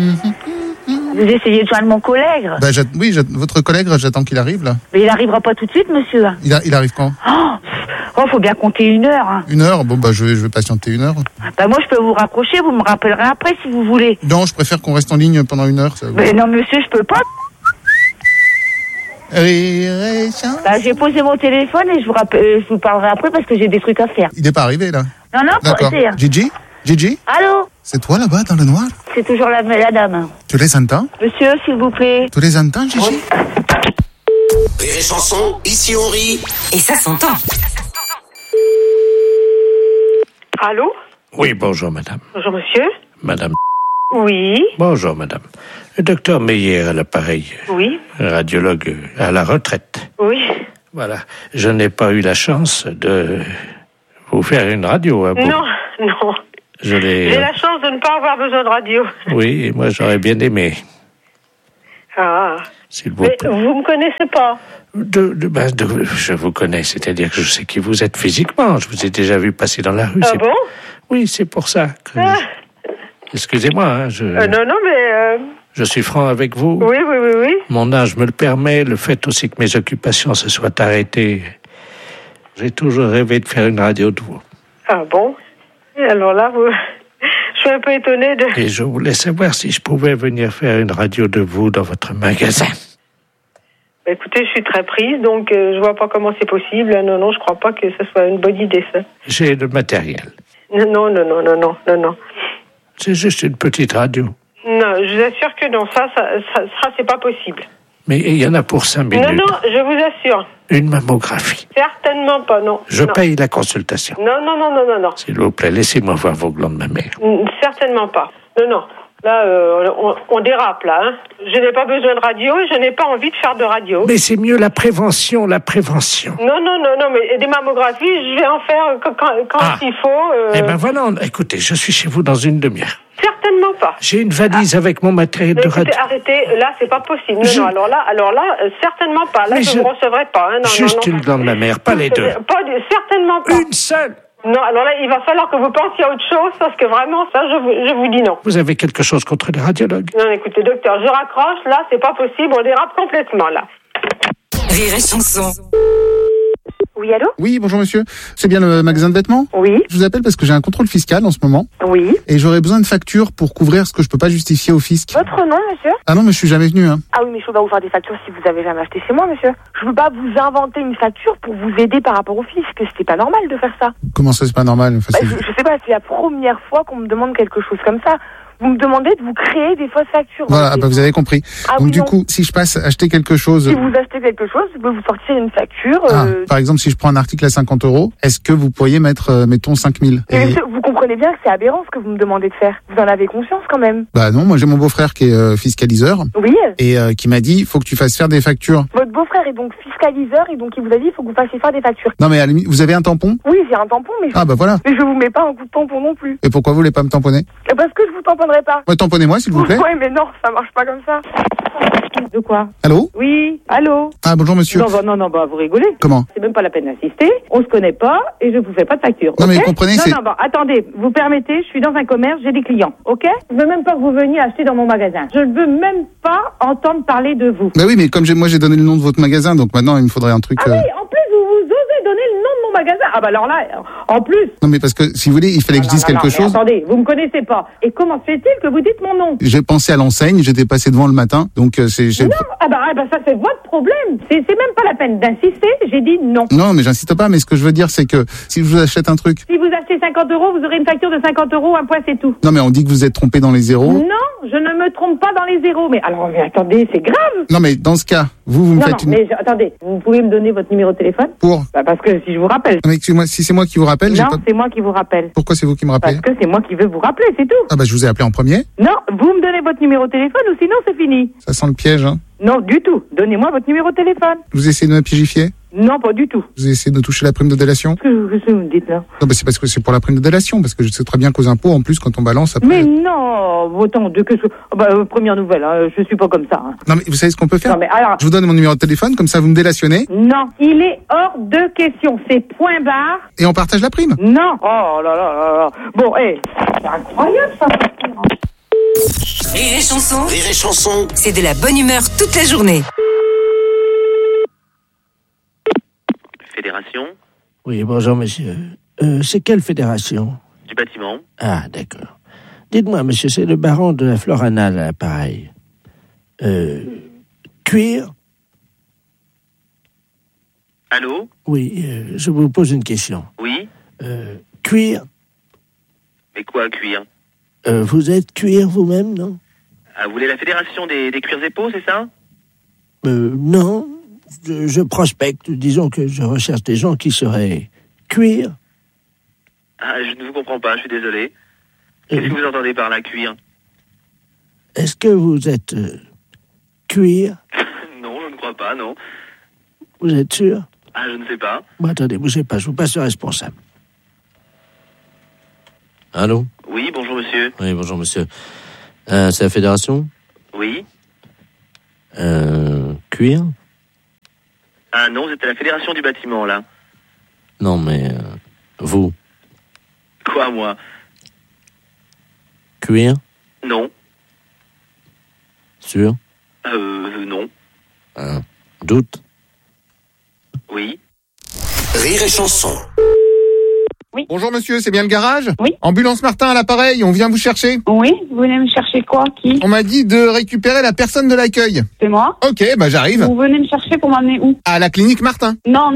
Vous essayez de joindre mon collègue? Bah oui, votre collègue, j'attends qu'il arrive, là. Mais il arrivera pas tout de suite, monsieur. Il arrive quand? Oh, faut bien compter 1 heure. Hein. 1 heure? Bon, bah je vais patienter 1 heure. Bah moi, je peux vous raccrocher, vous me rappellerez après si vous voulez. Non, je préfère qu'on reste en ligne pendant 1 heure. Ça... Mais non, monsieur, je peux pas. Bah, j'ai posé mon téléphone et je vous parlerai après parce que j'ai des trucs à faire. Il n'est pas arrivé, là? Non, d'accord. Gigi? Allô? C'est toi, là-bas, dans le noir? C'est toujours la dame. Tu les entends? Monsieur, s'il vous plaît. Tu les entends, Gigi? Rire et chanson, ici on rit. Et ça s'entend. Allô? Oui, bonjour, madame. Bonjour, monsieur. Madame, Oui. Bonjour, madame. Le docteur Meyer à l'appareil. Oui. Radiologue à la retraite. Oui. Voilà. Je n'ai pas eu la chance de vous faire une radio à vous. Non. J'ai la chance de ne pas avoir besoin de radio. Oui, moi j'aurais bien aimé. Ah. S'il vous Mais plaît. vous me connaissez pas. Je vous connais, c'est-à-dire que je sais qui vous êtes physiquement. Je vous ai déjà vu passer dans la rue. Ah bon? Oui, c'est pour ça que... Excusez-moi, hein, Non, mais... Je suis franc avec vous. Oui. Mon âge me le permet, le fait aussi que mes occupations se soient arrêtées. J'ai toujours rêvé de faire une radio de vous. Ah bon? Et alors là, je suis un peu étonnée de... Et je voulais savoir si je pouvais venir faire une radio de vous dans votre magasin. Écoutez, je suis très prise, donc je vois pas comment c'est possible. Non, je crois pas que ce soit une bonne idée, ça. J'ai le matériel. Non. C'est juste une petite radio. Non, je vous assure que non, ça c'est pas possible. Mais il y en a pour 5 minutes. Non, je vous assure. Une mammographie. Certainement pas, non. Je paye la consultation. Non. S'il vous plaît, laissez-moi voir vos glandes mammaires. Certainement pas. Non. Là, on dérape, là. Hein. Je n'ai pas besoin de radio et je n'ai pas envie de faire de radio. Mais c'est mieux la prévention. Non, mais des mammographies, je vais en faire quand il faut. Eh ben voilà, écoutez, je suis chez vous dans une demi-heure. Certainement pas. J'ai une valise avec mon matériel de radio. Arrêtez, là, c'est pas possible. Non, alors là, certainement pas. Là, je ne recevrai pas. Hein. Juste une glande mammaire, pas les deux. Certainement pas. Une seule. Non, alors là, il va falloir que vous pensiez à autre chose, parce que vraiment, ça, je vous dis non. Vous avez quelque chose contre les radiologues? Non, écoutez, docteur, je raccroche, là, c'est pas possible, on dérape complètement, là. Rire et chanson. Oui, allô? Oui, bonjour monsieur. C'est bien le magasin de vêtements? Oui. Je vous appelle parce que j'ai un contrôle fiscal en ce moment. Oui. Et j'aurais besoin de factures pour couvrir ce que je peux pas justifier au fisc. Votre nom, monsieur? Ah non, mais je suis jamais venu, hein. Ah oui, mais je peux pas vous faire des factures si vous avez jamais acheté chez moi, monsieur. Je peux pas vous inventer une facture pour vous aider par rapport au fisc. C'était pas normal de faire ça. Comment ça, c'est pas normal? Enfin, je sais pas, c'est la première fois qu'on me demande quelque chose comme ça. Vous me demandez de vous créer des fausses factures. Voilà, vous avez compris. Donc du coup, si je passe acheter quelque chose... Si vous achetez quelque chose, je peux vous sortir une facture. Par exemple, si je prends un article à 50 €, est-ce que vous pourriez mettre, mettons, 5 000? Monsieur, vous comprenez bien que c'est aberrant ce que vous me demandez de faire. Vous en avez conscience quand même? Bah non, moi j'ai mon beau-frère qui est fiscaliseur. Oui. Et qui m'a dit, il faut que tu fasses faire des factures. Votre beau-frère est donc fiscaliseur et donc il vous a dit, il faut que vous fassiez faire des factures. Non mais à la limite, vous avez un tampon? Oui, j'ai un tampon, mais bah voilà. Mais je vous mets pas un coup de tampon non plus. Et pourquoi vous voulez pas me tamponner? Parce que je vous tamponnerai pas. Ouais, tamponnez-moi s'il vous plaît. Ouais, mais non, ça marche pas comme ça. De quoi? Allô? Oui, allô? Ah bonjour monsieur. Non, vous rigolez. Comment? C'est même pas la peine d'insister. On se connaît pas et je vous fais pas de facture. Non okay? mais vous comprenez, c'est... Non, attendez, vous permettez, je suis dans un commerce, j'ai des clients, ok? Je veux même pas que vous veniez acheter dans mon magasin. Je ne veux même pas entendre parler de vous. Bah oui, mais comme moi j'ai donné le nom de votre magasin, donc maintenant il me faudrait un truc... Ah oui, en plus vous osez donner le nom de mon magasin. Ah bah alors là, en plus... Non mais parce que si vous voulez, il fallait que je dise quelque chose. Attendez, vous me connaissez pas. Et comment se fait-il que vous dites mon nom? J'ai pensé à l'enseigne, j'étais passé devant le matin, donc c'est... Non, ça c'est votre problème. C'est même pas la peine d'insister, j'ai dit non. Non, mais j'insiste pas, mais ce que je veux dire, c'est que si je vous achète un truc... Si vous achetez 50 €, vous aurez une facture de 50 €, un point, c'est tout. Non, mais on dit que vous êtes trompé dans les zéros. Non, je ne me trompe pas dans les zéros. Mais alors, attendez, c'est grave. Non, mais dans ce cas, vous me faites une... mais attendez, vous pouvez me donner votre numéro de téléphone? Pour? Parce que si je vous rappelle... Non, mais excusez-moi, si c'est moi qui vous rappelle... Non, c'est moi qui vous rappelle. Pourquoi c'est vous qui me rappelez? Parce que c'est moi qui veux vous rappeler, c'est tout. Ah bah je vous ai appelé en premier. Non, vous me donnez votre numéro de téléphone ou sinon c'est fini. Ça sent le piège, hein? Non, du tout. Donnez-moi votre numéro de téléphone. Vous essayez de me piégifier? Non, pas du tout. Vous essayez de toucher la prime de délation? Qu'est-ce que vous me dites là? Non, bah c'est parce que c'est pour la prime de délation, parce que je sais très bien qu'aux impôts, en plus, quand on balance après... Mais non, autant de que... première nouvelle, hein, je suis pas comme ça. Hein. Non, mais vous savez ce qu'on peut faire? Non, mais alors... Je vous donne mon numéro de téléphone, comme ça vous me délationnez. Non, il est hors de question, c'est point barre. Et on partage la prime? Non. Oh là là là là. Bon, c'est incroyable ça. Rire et chanson. Rire et chanson. C'est de la bonne humeur toute la journée. Fédération? Oui, bonjour monsieur. C'est quelle fédération? Du bâtiment. Ah, d'accord. Dites-moi, monsieur, c'est le baron de la Floranale à l'appareil. Cuir? Allô? Oui, je vous pose une question. Oui? Cuir? Mais quoi, cuir? Vous êtes cuir vous-même, non? Ah, vous voulez la fédération des cuirs et peaux, c'est ça? Non. Je prospecte, disons que je recherche des gens qui seraient cuir. Ah, je ne vous comprends pas, je suis désolé. Qu'est-ce que vous entendez par là, cuir? Est-ce que vous êtes cuir? Non, je ne crois pas, non. Vous êtes sûr? Ah, je ne sais pas. Bon, attendez, bougez pas, je vous passe le responsable. Allô? Oui, bonjour monsieur. Oui, bonjour monsieur. C'est la fédération? Oui. Cuir? Ah non, vous êtes à la fédération du bâtiment, là. Non, mais vous? Quoi, moi? Cuir? Non. Sûr? Non. Doute? Oui. Rire et chanson. Oui. Bonjour monsieur, c'est bien le garage? Oui. Ambulance Martin à l'appareil, on vient vous chercher. Oui, vous venez me chercher quoi? Qui? On m'a dit de récupérer la personne de l'accueil. C'est moi. Ok, bah j'arrive. Vous venez me chercher pour m'emmener où? À la clinique Martin. Non.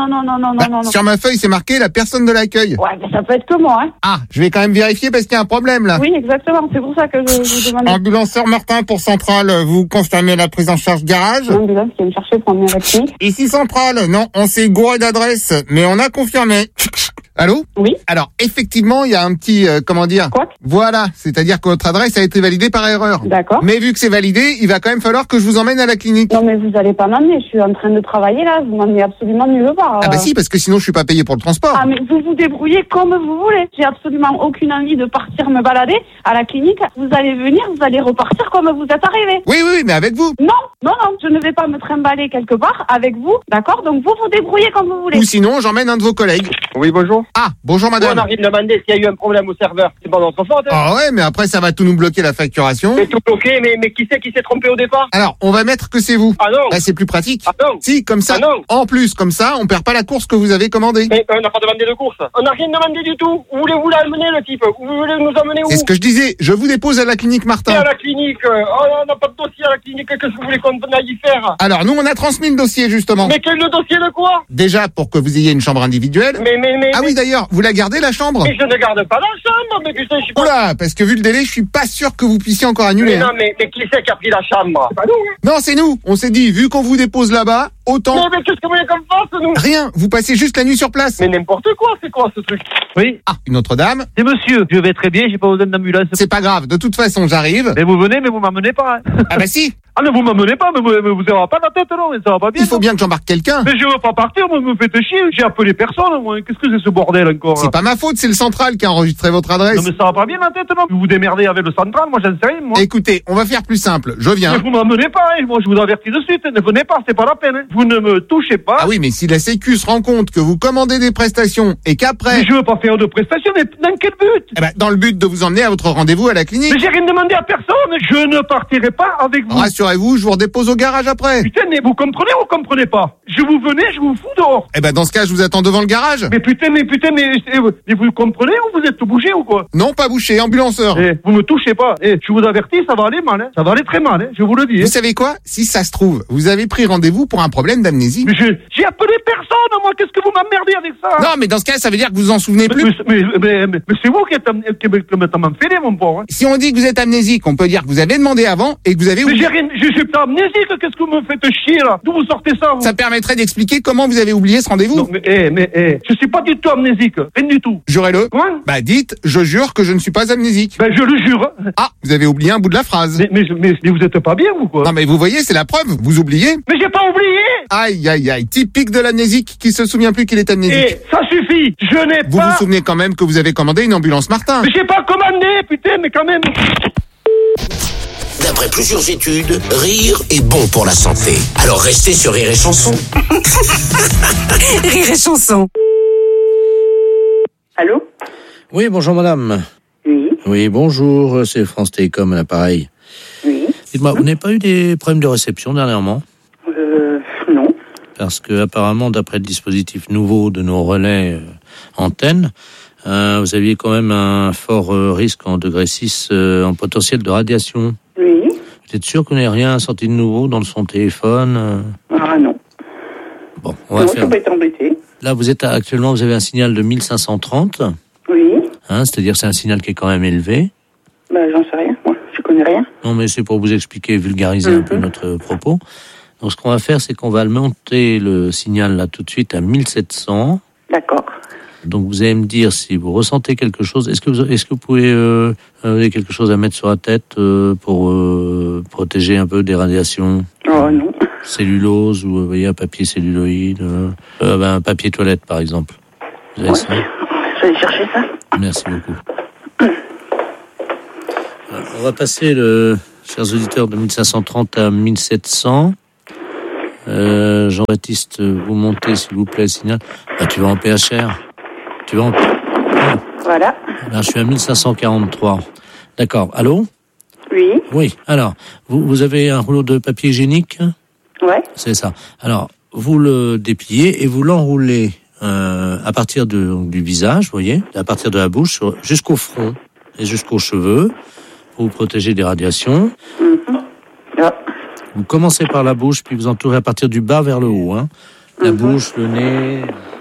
Non. Sur ma feuille, c'est marqué la personne de l'accueil. Ouais, mais ça peut être que moi, hein. Ah, je vais quand même vérifier parce qu'il y a un problème là. Oui, exactement, c'est pour ça que je vous demande. Ambulanceur Martin pour Centrale, vous confirmez la prise en charge garage? L'ambulance qui vient me chercher pour m'emmener à la clinique. Ici Centrale, non, on s'est gouré d'adresse, mais on a confirmé. Allô? Oui. Alors, effectivement, il y a un petit, comment dire? Quoi? Voilà, c'est-à-dire que votre adresse a été validée par erreur. D'accord. Mais vu que c'est validé, il va quand même falloir que je vous emmène à la clinique. Non, mais vous allez pas m'emmener, je suis en train de travailler là, vous m'emmenez absolument nulle part. Ah bah si, parce que sinon je suis pas payé pour le transport. Ah, mais vous vous débrouillez comme vous voulez. J'ai absolument aucune envie de partir me balader à la clinique. Vous allez venir, vous allez repartir comme vous êtes arrivé. Oui, mais avec vous. Non, je ne vais pas me trimballer quelque part avec vous, d'accord? Donc vous vous débrouillez comme vous voulez. Ou sinon, j'emmène un de vos collègues. Oui, bonjour. Ah, bonjour madame. On a rien demandé s'il y a eu un problème au serveur. C'est pas notre faute. Ah ouais, mais après ça va tout nous bloquer la facturation. C'est tout bloqué, mais qui c'est qui s'est trompé au départ? Alors, on va mettre que c'est vous. Ah non. Là, c'est plus pratique. Ah non. Si, comme ça. Ah non. En plus, comme ça, on perd pas la course que vous avez commandée. Mais on n'a pas demandé de course. On n'a rien demandé du tout. Où voulez-vous l'amener, le type? Vous voulez nous emmener où? C'est ce que je disais. Je vous dépose à la clinique Martin. Et à la clinique. Oh, on n'a pas de dossier à la clinique. Qu'est-ce que vous voulez qu'on aille y faire? Alors, nous, on a transmis le dossier, justement. Mais quel le dossier de quoi? Déjà, pour que vous ayez une chambre individuelle. Ah oui, d'ailleurs, vous la gardez, la chambre? Mais je ne garde pas la chambre, mais putain, je suis pas... Oula, parce que vu le délai, je suis pas sûr que vous puissiez encore annuler. Mais non, mais qui c'est qui a pris la chambre? C'est pas nous, hein. Non, c'est nous. On s'est dit, vu qu'on vous dépose là-bas, autant... Mais qu'est-ce que vous voulez qu'on fasse, nous? Rien, vous passez juste la nuit sur place. Mais n'importe quoi, c'est quoi ce truc? Oui. Ah, une autre dame. C'est monsieur. Je vais très bien, j'ai pas besoin d'ambulance. C'est pas grave, de toute façon, j'arrive. Mais vous venez, mais vous m'emmenez pas. Hein. Ah bah si. Ah mais vous m'emmenez pas, mais vous n'aurez pas la tête, non, mais ça va pas bien. Il faut bien que j'embarque quelqu'un. Mais je veux pas partir, moi, me faites chier. J'ai appelé personne, moi. Qu'est-ce que c'est ce bordel encore? C'est pas ma faute, c'est le central qui a enregistré votre adresse. Non mais ça va pas bien la tête, non. Vous vous démerdez avec le central, moi j'en sais rien, moi. Écoutez, on va faire plus simple. Je viens. Mais vous m'emmenez pas, hein. Moi je vous avertis de suite. Ne venez pas, c'est pas la peine. Hein. Vous ne me touchez pas. Ah oui, mais si la Sécu se rend compte que vous commandez des prestations et qu'après... Mais je veux pas faire de prestations, mais dans quel but? Eh ben, dans le but de vous emmener à votre rendez-vous à la clinique. Mais j'ai rien demandé à personne. Je ne partirai pas avec vous. Rassurez-vous, je vous redépose au garage après. Putain, mais vous comprenez ou vous comprenez pas? Je vous venez, je vous fous dehors. Eh ben, dans ce cas, je vous attends devant le garage. Mais vous comprenez ou vous êtes bougé ou quoi? Non, pas bouché, ambulanceur. Vous me touchez pas. Je vous avertis, ça va aller mal, hein. Ça va aller très mal, hein. Je vous le dis. Vous savez quoi? Si ça se trouve, vous avez pris rendez-vous pour un problème d'amnésie. Mais j'ai appelé personne, moi. Qu'est-ce que vous m'emmerdez avec ça? Non, mais dans ce cas, ça veut dire que vous vous en souvenez plus. Mais c'est vous qui m'enfilez, mon pauvre. Hein. Si on dit que vous êtes amnésique, on peut dire que vous avez demandé avant et que vous avez oublié. Mais je suis pas amnésique. Qu'est-ce que vous me faites chier, là? D'où vous sortez ça, vous? Ça permettrait d'expliquer comment vous avez oublié ce rendez-vous. Non, mais je suis pas du tout amnésique. Rien du tout. Jurez-le. Comment? Bah, dites, je jure que je ne suis pas amnésique. Ben, je le jure. Ah, vous avez oublié un bout de la phrase. Mais vous êtes pas bien, ou quoi? Non, mais vous voyez, c'est la preuve. Vous oubliez. Mais j'ai pas oublié! Aïe, aïe, aïe. Typique de l'amnésique qui se souvient plus qu'il est amnésique. Ça suffit. Je n'ai pas... Vous vous souvenez quand même que vous avez commandé une ambulance Martin. Mais j'ai pas commandé, putain, mais quand même... D'après plusieurs études, rire est bon pour la santé. Alors restez sur Rire et Chanson. Rire et Chanson. Allô? Oui, bonjour madame. Oui. Oui, bonjour, c'est France Télécom à l'appareil. Oui. Dites-moi, vous n'avez pas eu des problèmes de réception dernièrement? Non. Parce que apparemment, d'après le dispositif nouveau de nos relais antennes, vous aviez quand même un fort risque en degré 6 en potentiel de radiation. Oui. Vous êtes sûr que vous n'avez rien sorti de nouveau dans son téléphone? Ah non. Bon, on va faire... faut pas être embêté. Là, actuellement, vous avez un signal de 1530. Oui. C'est-à-dire c'est un signal qui est quand même élevé. Bah, j'en sais rien, moi. Je connais rien. Non, mais c'est pour vous expliquer, vulgariser un peu notre propos. Donc, ce qu'on va faire, c'est qu'on va monter le signal là tout de suite à 1700. D'accord. Donc vous allez me dire si vous ressentez quelque chose. Est-ce que vous pouvez avez quelque chose à mettre sur la tête pour protéger un peu des radiations? Oh non. Cellulose ou vous voyez un papier celluloïde, un papier toilette par exemple. Vous avez ça? Je vais aller chercher ça. Merci beaucoup. Alors, on va passer, chers auditeurs, de 1530 à 1700. Jean-Baptiste, vous montez s'il vous plaît, signal. Tu vas en PHR. Tu vas en... Voilà. Là, je suis à 1543. D'accord. Allô? Oui. Oui. Alors, vous avez un rouleau de papier hygiénique? Ouais. C'est ça. Alors, vous le dépliez et vous l'enroulez à partir du visage, vous voyez, à partir de la bouche jusqu'au front et jusqu'aux cheveux pour vous protéger des radiations. Vous commencez par la bouche, puis vous entourez à partir du bas vers le haut. Hein. La bouche, le nez.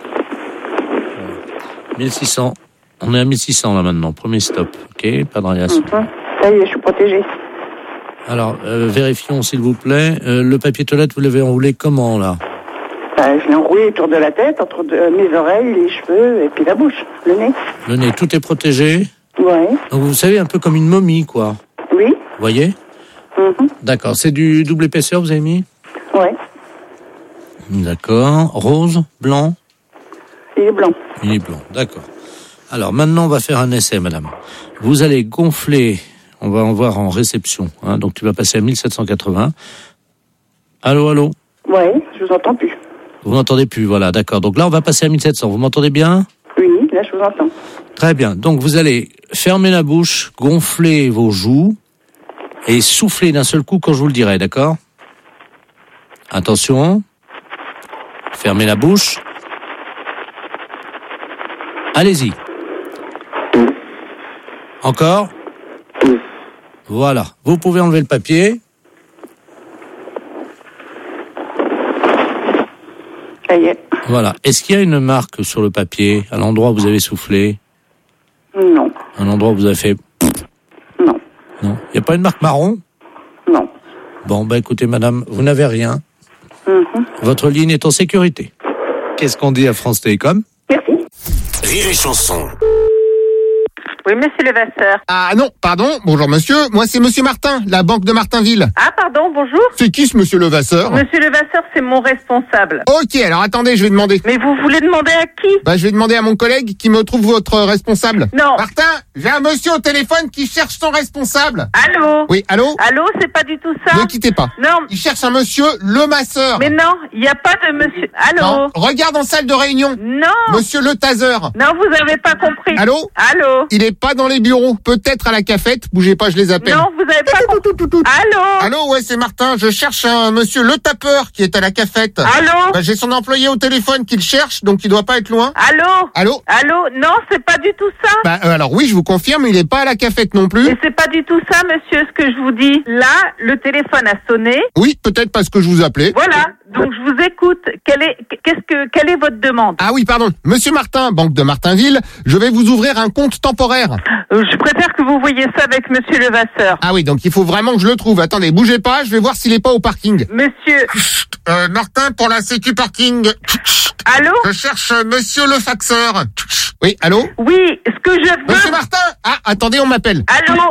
1600. On est à 1600 là maintenant. Premier stop. OK? Pas de radiation. Ça y est, je suis protégée. Alors, vérifions s'il vous plaît. Le papier toilette, vous l'avez enroulé comment là? Je l'ai enroulé autour de la tête, entre mes oreilles, les cheveux et puis la bouche, le nez. Le nez, tout est protégé? Oui. Donc vous savez, un peu comme une momie, quoi. Oui. Vous voyez? D'accord. C'est du double épaisseur, vous avez mis? Oui. D'accord. Rose, blanc? Il est blanc. Il est blanc, d'accord. Alors maintenant, on va faire un essai, madame. Vous allez gonfler, on va en voir en réception, hein, donc tu vas passer à 1780. Allô? Oui, je vous entends plus. Vous m'entendez plus, voilà, d'accord. Donc là, on va passer à 1700. Vous m'entendez bien? Oui, là, je vous entends. Très bien. Donc vous allez fermer la bouche, gonfler vos joues et souffler d'un seul coup quand je vous le dirai, d'accord? Attention. Fermez la bouche. Allez-y. Encore. Voilà. Vous pouvez enlever le papier. Ça y est. Voilà. Est-ce qu'il y a une marque sur le papier, à l'endroit où vous avez soufflé? Non. Un endroit où vous avez fait... Non. Non. Il n'y a pas une marque marron? Non. Bon, écoutez, madame, vous n'avez rien. Votre ligne est en sécurité. Qu'est-ce qu'on dit à France Télécom? Merci. Rire et chanson. Oui, monsieur Levasseur. Ah non, pardon, bonjour monsieur, moi c'est monsieur Martin, la banque de Martinville. Ah, pardon, bonjour. C'est qui ce monsieur Levasseur? Monsieur Levasseur, c'est mon responsable. Ok, alors attendez, je vais demander. Mais vous voulez demander à qui? Je vais demander à mon collègue qui me trouve votre responsable. Non. Martin, j'ai un monsieur au téléphone qui cherche son responsable. Allô? Oui, allô? Allô, c'est pas du tout ça? Ne quittez pas. Non. Il cherche un monsieur Le Masseur. Mais non, il n'y a pas de monsieur... Allô? Non. Regarde en salle de réunion. Non. Monsieur Le Taser. Non, vous avez pas compris. Allô? Allô? Il est pas dans les bureaux. Peut-être à la cafette. Bougez pas, je les appelle. Non, vous avez pas compris. Allô? Allô, ouais, c'est Martin. Je cherche un monsieur Le Tapeur qui est à la cafette. Allô? J'ai son employé au téléphone qui le cherche, donc il doit pas être loin. Allô? Allô? Allô? Non, c'est pas du tout ça. Alors oui, je vous confirme, il est pas à la cafette non plus. Et c'est pas du tout ça, monsieur, ce que je vous dis. Là, le téléphone a sonné. Oui, peut-être parce que je vous appelais. Voilà. Donc je vous écoute. Quelle est votre demande? Ah oui, pardon. Monsieur Martin, banque de Martinville, je vais vous ouvrir un compte temporaire. Je préfère que vous voyiez ça avec monsieur Levasseur. Ah oui, donc il faut vraiment que je le trouve. Attendez, bougez pas, je vais voir s'il est pas au parking. Monsieur. Martin, pour la sécu parking. Allô? Je cherche monsieur le faxeur. Oui, allô? Oui, ce que je veux... Monsieur Martin! Ah, attendez, on m'appelle.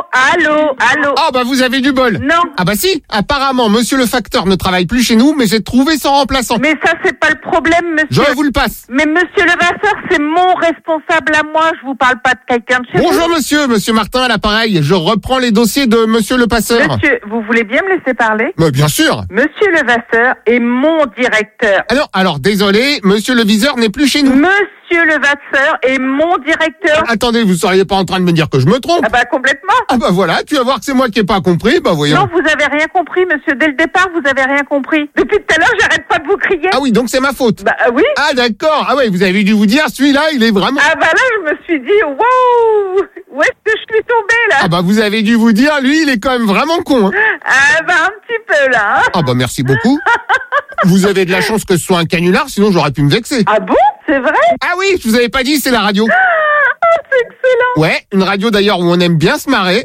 Allô? Oh, vous avez du bol. Non. Ah si, apparemment, monsieur le facteur ne travaille plus chez nous, mais j'ai trouvé son remplaçant. Mais ça, c'est pas le problème, monsieur. Je vous le passe. Mais monsieur Levasseur, c'est mon responsable à moi, je vous parle pas de quelqu'un de chez vous. Bonjour monsieur Martin à l'appareil, je reprends les dossiers de monsieur le passeur. Monsieur, vous voulez bien me laisser parler? Bien sûr. Monsieur Levasseur est mon directeur. Alors désolé, monsieur le viseur n'est plus chez nous. Monsieur Levasseur est mon directeur. Attendez, vous seriez pas en train de me dire que je me trompe? Complètement. Voilà, tu vas voir que c'est moi qui ai pas compris, voyons. Non, vous avez rien compris, monsieur. Dès le départ, vous avez rien compris. Depuis tout à l'heure, j'arrête pas de vous crier. Ah oui, donc c'est ma faute. Oui. Ah d'accord. Ah ouais, vous avez dû vous dire, celui-là, il est vraiment... là, je me suis dit, wow, où est-ce que je suis tombée, là? Vous avez dû vous dire, lui, il est quand même vraiment con. Un petit peu, là. Merci beaucoup. Vous avez de la chance que ce soit un canular, sinon j'aurais pu me vexer. Ah bon? C'est vrai? Ah oui, je vous avais pas dit, c'est la radio. C'est excellent. Ouais, une radio d'ailleurs où on aime bien se marrer.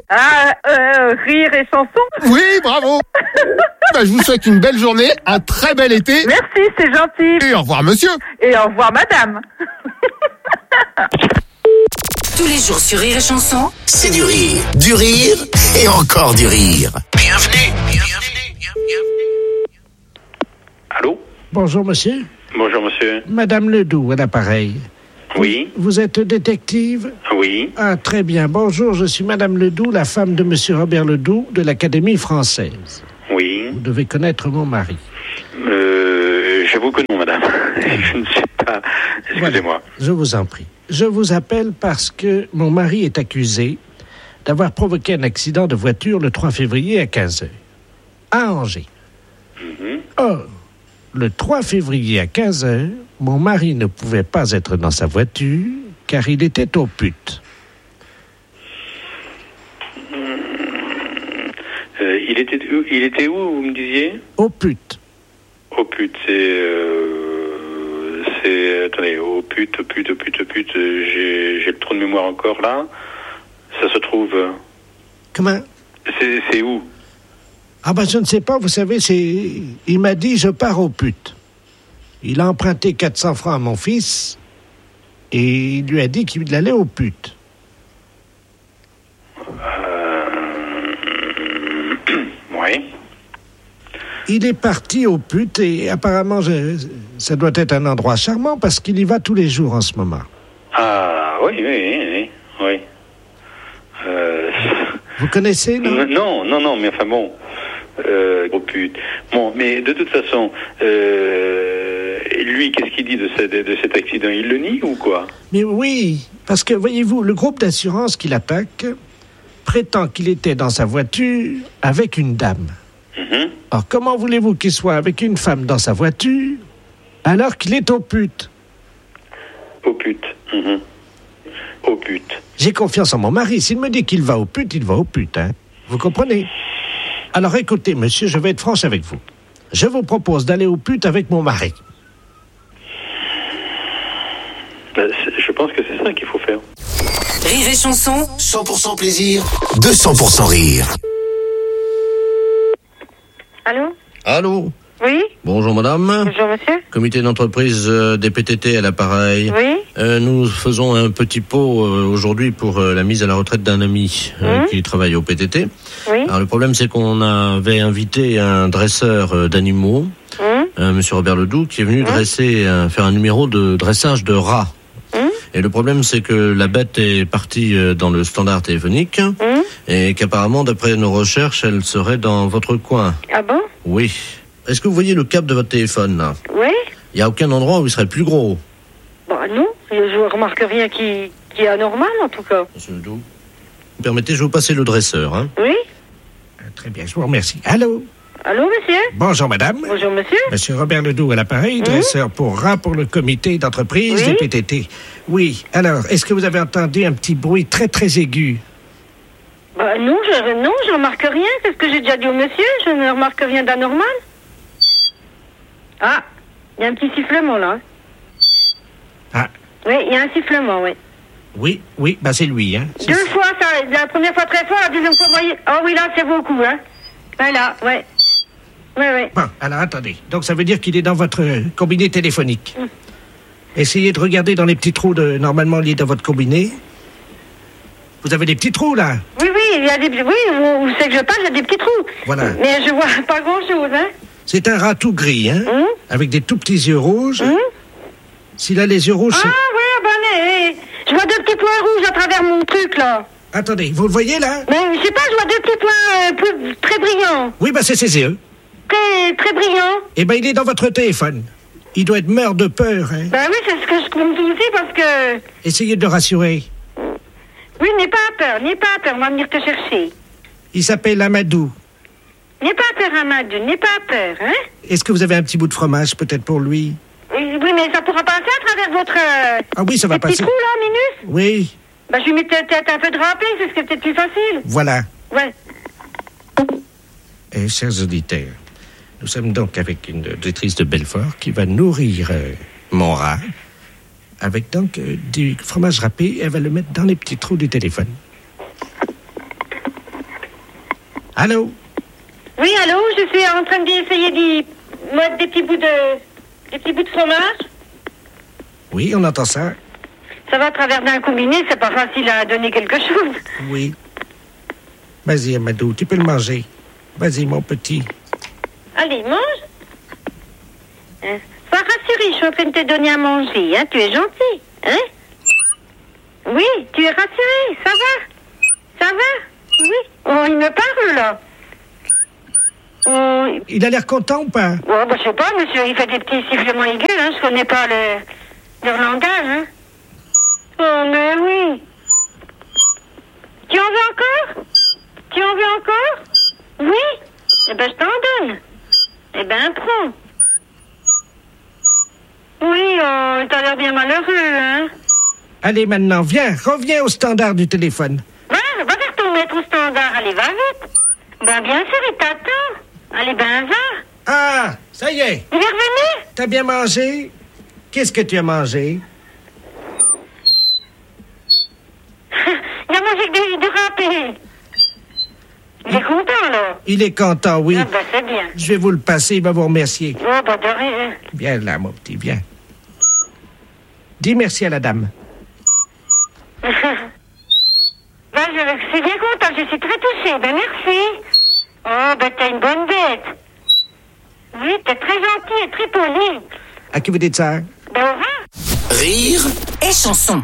Rire et chanson. Oui, bravo. Je vous souhaite une belle journée, un très bel été. Merci, c'est gentil. Et au revoir monsieur. Et au revoir madame. Tous les jours sur Rire et Chanson, C'est du rire et encore du rire. Bienvenue. Allô? Bonjour, monsieur. Bonjour, monsieur. Madame Ledoux, à l'appareil. Oui. Vous êtes détective? Oui. Ah, très bien. Bonjour, je suis Madame Ledoux, la femme de monsieur Robert Ledoux de l'Académie française. Oui. Vous devez connaître mon mari. J'avoue que non, madame. Je ne sais pas. Excusez-moi. Voilà, je vous en prie. Je vous appelle parce que mon mari est accusé d'avoir provoqué un accident de voiture le 3 février à 15h, à Angers. Or, le 3 février à 15h, mon mari ne pouvait pas être dans sa voiture car il était aux putes. Il était où, vous me disiez? Aux putes. Aux putes, attendez, aux putes, j'ai le trou de mémoire encore là. Ça se trouve... Comment? C'est où? Ah ben je ne sais pas, vous savez, il m'a dit je pars aux putes. Il a emprunté 400 francs à mon fils et il lui a dit qu'il allait aux putes. Oui. Il est parti aux putes et apparemment ça doit être un endroit charmant parce qu'il y va tous les jours en ce moment. Ah oui. Vous connaissez, non? Non, mais enfin bon... aux putes. Bon, mais de toute façon, lui, qu'est-ce qu'il dit de cet accident? Il le nie ou quoi? Mais oui, parce que, voyez-vous, le groupe d'assurance qui l'attaque prétend qu'il était dans sa voiture avec une dame. Or, comment voulez-vous qu'il soit avec une femme dans sa voiture alors qu'il est aux putes? Aux putes. Aux putes. J'ai confiance en mon mari. S'il me dit qu'il va aux putes, il va aux putes, hein. Vous comprenez? Alors écoutez, monsieur, je vais être franche avec vous. Je vous propose d'aller aux putes avec mon mari. Je pense que c'est ça qu'il faut faire. Rire et Chanson, 100% plaisir, 200% rire. Allô? Allô? Oui? Bonjour madame. Bonjour monsieur. Comité d'entreprise des PTT à l'appareil. Oui? Nous faisons un petit pot aujourd'hui pour la mise à la retraite d'un ami qui travaille au PTT. Oui? Alors le problème c'est qu'on avait invité un dresseur d'animaux, monsieur Robert Ledoux, qui est venu faire un numéro de dressage de rats. Et le problème c'est que la bête est partie dans le standard téléphonique et qu'apparemment d'après nos recherches elle serait dans votre coin. Ah bon? Oui. Est-ce que vous voyez le câble de votre téléphone là? Oui? Il n'y a aucun endroit où il serait plus gros. Bah non, je remarque rien qui est anormal en tout cas. Monsieur Ledoux, vous permettez, je vais vous passer le dresseur. Hein? Oui? Très bien, je vous remercie. Allô? Allô monsieur? Bonjour madame. Bonjour monsieur. Monsieur Robert Ledoux à l'appareil, dresseur pour rats pour le comité d'entreprise des PTT. Oui, alors, est-ce que vous avez entendu un petit bruit très très aigu? Bah non, je remarque rien. C'est ce que j'ai déjà dit au monsieur. Je ne remarque rien d'anormal. Ah, il y a un petit sifflement là. Ah. Oui, il y a un sifflement, oui. Oui, bah c'est lui, hein. Deux fois, ça, la première fois très fort, la deuxième fois moyen. Oh oui, là, c'est beaucoup, hein. Voilà, ouais. Ouais. Bon, alors attendez. Donc ça veut dire qu'il est dans votre combiné téléphonique. Essayez de regarder dans les petits trous normalement liés dans votre combiné. Vous avez des petits trous, là? Oui, il y a des... Oui, vous savez que je parle, il y a des petits trous. Voilà. Mais je vois pas grand-chose, hein. C'est un rat tout gris, hein, avec des tout petits yeux rouges. S'il a les yeux rouges... Ah, oui, je vois deux petits points rouges à travers mon truc, là. Attendez, vous le voyez, là? Mais je sais pas, je vois deux petits points très brillants. Oui, bah c'est ses yeux. Très brillants. Eh ben, il est dans votre téléphone. Il doit être mort de peur, hein. Ben oui, c'est ce que je compte aussi, parce que... Essayez de le rassurer. Oui, n'aie pas peur, on va venir te chercher. Il s'appelle Amadou. N'aie pas peur, Amadou, n'aie pas peur, hein. Est-ce que vous avez un petit bout de fromage, peut-être, pour lui? Oui, mais ça pourra passer à travers votre... Ah oui, ça va passer. Petit trou, là, minus? Oui. Ben, je lui mets peut-être un peu de râpé, c'est ce qui est peut-être plus facile. Voilà. Ouais. Et chers auditeurs, nous sommes donc avec une auditrice de Belfort qui va nourrir mon rat avec donc du fromage râpé. Elle va le mettre dans les petits trous du téléphone. Allô? Oui, allô, je suis en train d'essayer d'y mettre des petits bouts de fromage. Oui, on entend ça. Ça va à travers d'un combiné, c'est pas facile à donner quelque chose. Oui. Vas-y, Amadou, tu peux le manger. Vas-y, mon petit. Allez, mange. Hein? Sois rassuré, je suis en train de te donner à manger, hein. Tu es gentil, hein? Oui, tu es rassuré, ça va? Ça va? Oui. Oh, il me parle, là. Oh. Il a l'air content ou pas? Oh, bah, je sais pas, monsieur, il fait des petits sifflements aigus, hein. Je connais pas leur langage, hein. Oh, mais oui. Tu en veux encore? Tu en veux encore? Oui? Eh ben, je t'en donne. Eh ben, prends. Oui, t'as l'air bien malheureux, hein? Allez, maintenant, viens, reviens au standard du téléphone. Va faire ton maître au standard, allez, va vite. Ben, bien sûr, il t'attend. Allez, ben, va. Ah, ça y est. Il est revenu? T'as bien mangé? Qu'est-ce que tu as mangé? Il a mangé du râpé. Il est content, là. Il est content, oui. Ah, ben, c'est bien. Je vais vous le passer, il va vous remercier. Oh, ben, de rien. Viens là, mon petit, viens. Dis merci à la dame. Ben, je suis bien content, je suis très touchée. Ben, merci. Oh, ben, t'as une bonne bête. Oui, t'es très gentil et très poli. À qui vous dites ça? Ben, au revoir. Rire et chanson.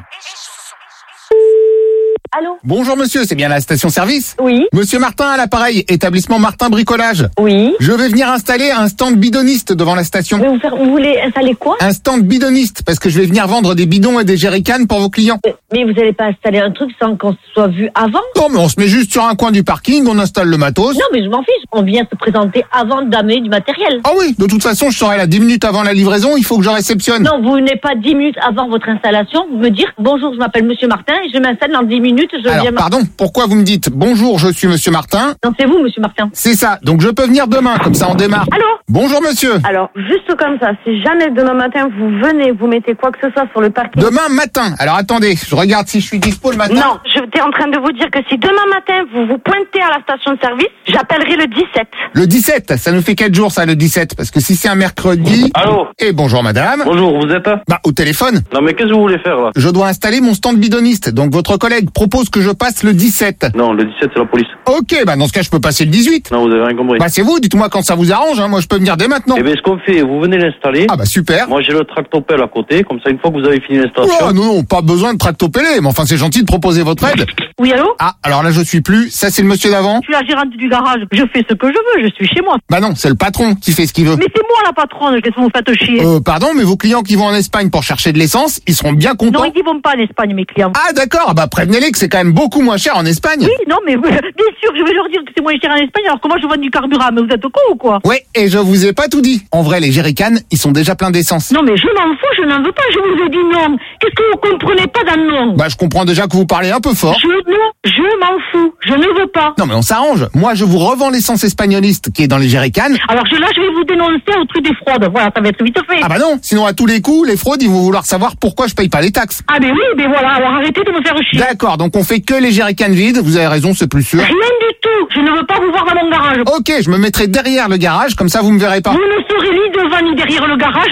Allô? Bonjour monsieur, c'est bien la station-service? Oui. Monsieur Martin à l'appareil, établissement Martin Bricolage. Oui. Je vais venir installer un stand bidoniste devant la station. Vous voulez installer quoi? Un stand bidoniste, parce que je vais venir vendre des bidons et des jerrycans pour vos clients. Mais vous n'allez pas installer un truc sans qu'on se soit vu avant? Non, mais on se met juste sur un coin du parking, on installe le matos. Non, mais je m'en fiche. On vient se présenter avant d'amener du matériel. Ah oui, de toute façon, je serai là 10 minutes avant la livraison, il faut que je réceptionne. Non, vous venez pas 10 minutes avant votre installation, vous me dire bonjour, je m'appelle monsieur Martin et je m'installe dans 10 minutes, Alors, pardon, pourquoi vous me dites bonjour, je suis monsieur Martin? Non, c'est vous, monsieur Martin. C'est ça, donc je peux venir demain, comme ça on démarre. Allô? Bonjour monsieur. Alors, juste comme ça, si jamais demain matin vous venez, vous mettez quoi que ce soit sur le parking. Demain matin. Alors attendez, je regarde si je suis dispo le matin. Non, j'étais en train de vous dire que si demain matin vous vous pointez à la station de service, j'appellerai le 17. Le 17, ça nous fait 4 jours ça, le 17, parce que si c'est un mercredi... Allô? Et bonjour madame. Bonjour, vous êtes là? Bah, au téléphone. Non mais qu'est-ce que vous voulez faire là? Je dois installer mon stand bidoniste, donc votre collègue propose que je passe le 17. Non, le 17 c'est la police. Ok, bah dans ce cas je peux passer le 18. Non, vous avez rien compris. Bah c'est vous, dites-moi quand ça vous arrange, hein. Moi je peux venir dès maintenant. Eh bien ce qu'on fait, vous venez l'installer. Ah bah super. Moi j'ai le tractopelle à côté, comme ça une fois que vous avez fini l'installation. Oh non, pas besoin de tractopéler, mais enfin c'est gentil de proposer votre aide. Oui, allô? Ah, alors là je suis plus, ça c'est le monsieur d'avant? Je suis la gérante du garage, je fais ce que je veux, je suis chez moi. Bah non, c'est le patron qui fait ce qu'il veut. Mais c'est moi la patronne, qu'est-ce que vous faites chier? Pardon, mais vos clients qui vont en Espagne pour chercher de l'essence, ils seront bien contents. Non, ils y vont pas en Espagne, mes clients. Ah d'accord, bah prévenez-les que c'est quand même beaucoup moins cher en Espagne. Oui, non, mais bien sûr, je vais leur dire que c'est moins cher en Espagne, alors que moi je vends du carburant, mais vous êtes con ou quoi? Ouais, et je vous ai pas tout dit. En vrai, les jerrycans, ils sont déjà pleins d'essence. Non, mais je m'en fous, je n'en veux pas, je vous ai dit non. Qu'est-ce que vous comprenez pas dans le non? Bah je comprends déjà que vous parlez un peu fort. Je m'en fous, je ne veux pas. Non mais on s'arrange. Moi je vous revends l'essence espagnoliste qui est dans les jerrycans. Alors là je vais vous dénoncer au truc des fraudes, voilà, ça va être vite fait. Ah bah non, sinon à tous les coups, les fraudes ils vont vouloir savoir pourquoi je paye pas les taxes. Ah mais oui, mais voilà, alors arrêtez de me faire chier. D'accord, donc on fait que les jerrycans vides, vous avez raison, c'est plus sûr. Rien du tout, je ne veux pas vous voir dans mon garage. Ok, je me mettrai derrière le garage, comme ça vous me verrez pas. Vous ne serez ni devant ni derrière le garage,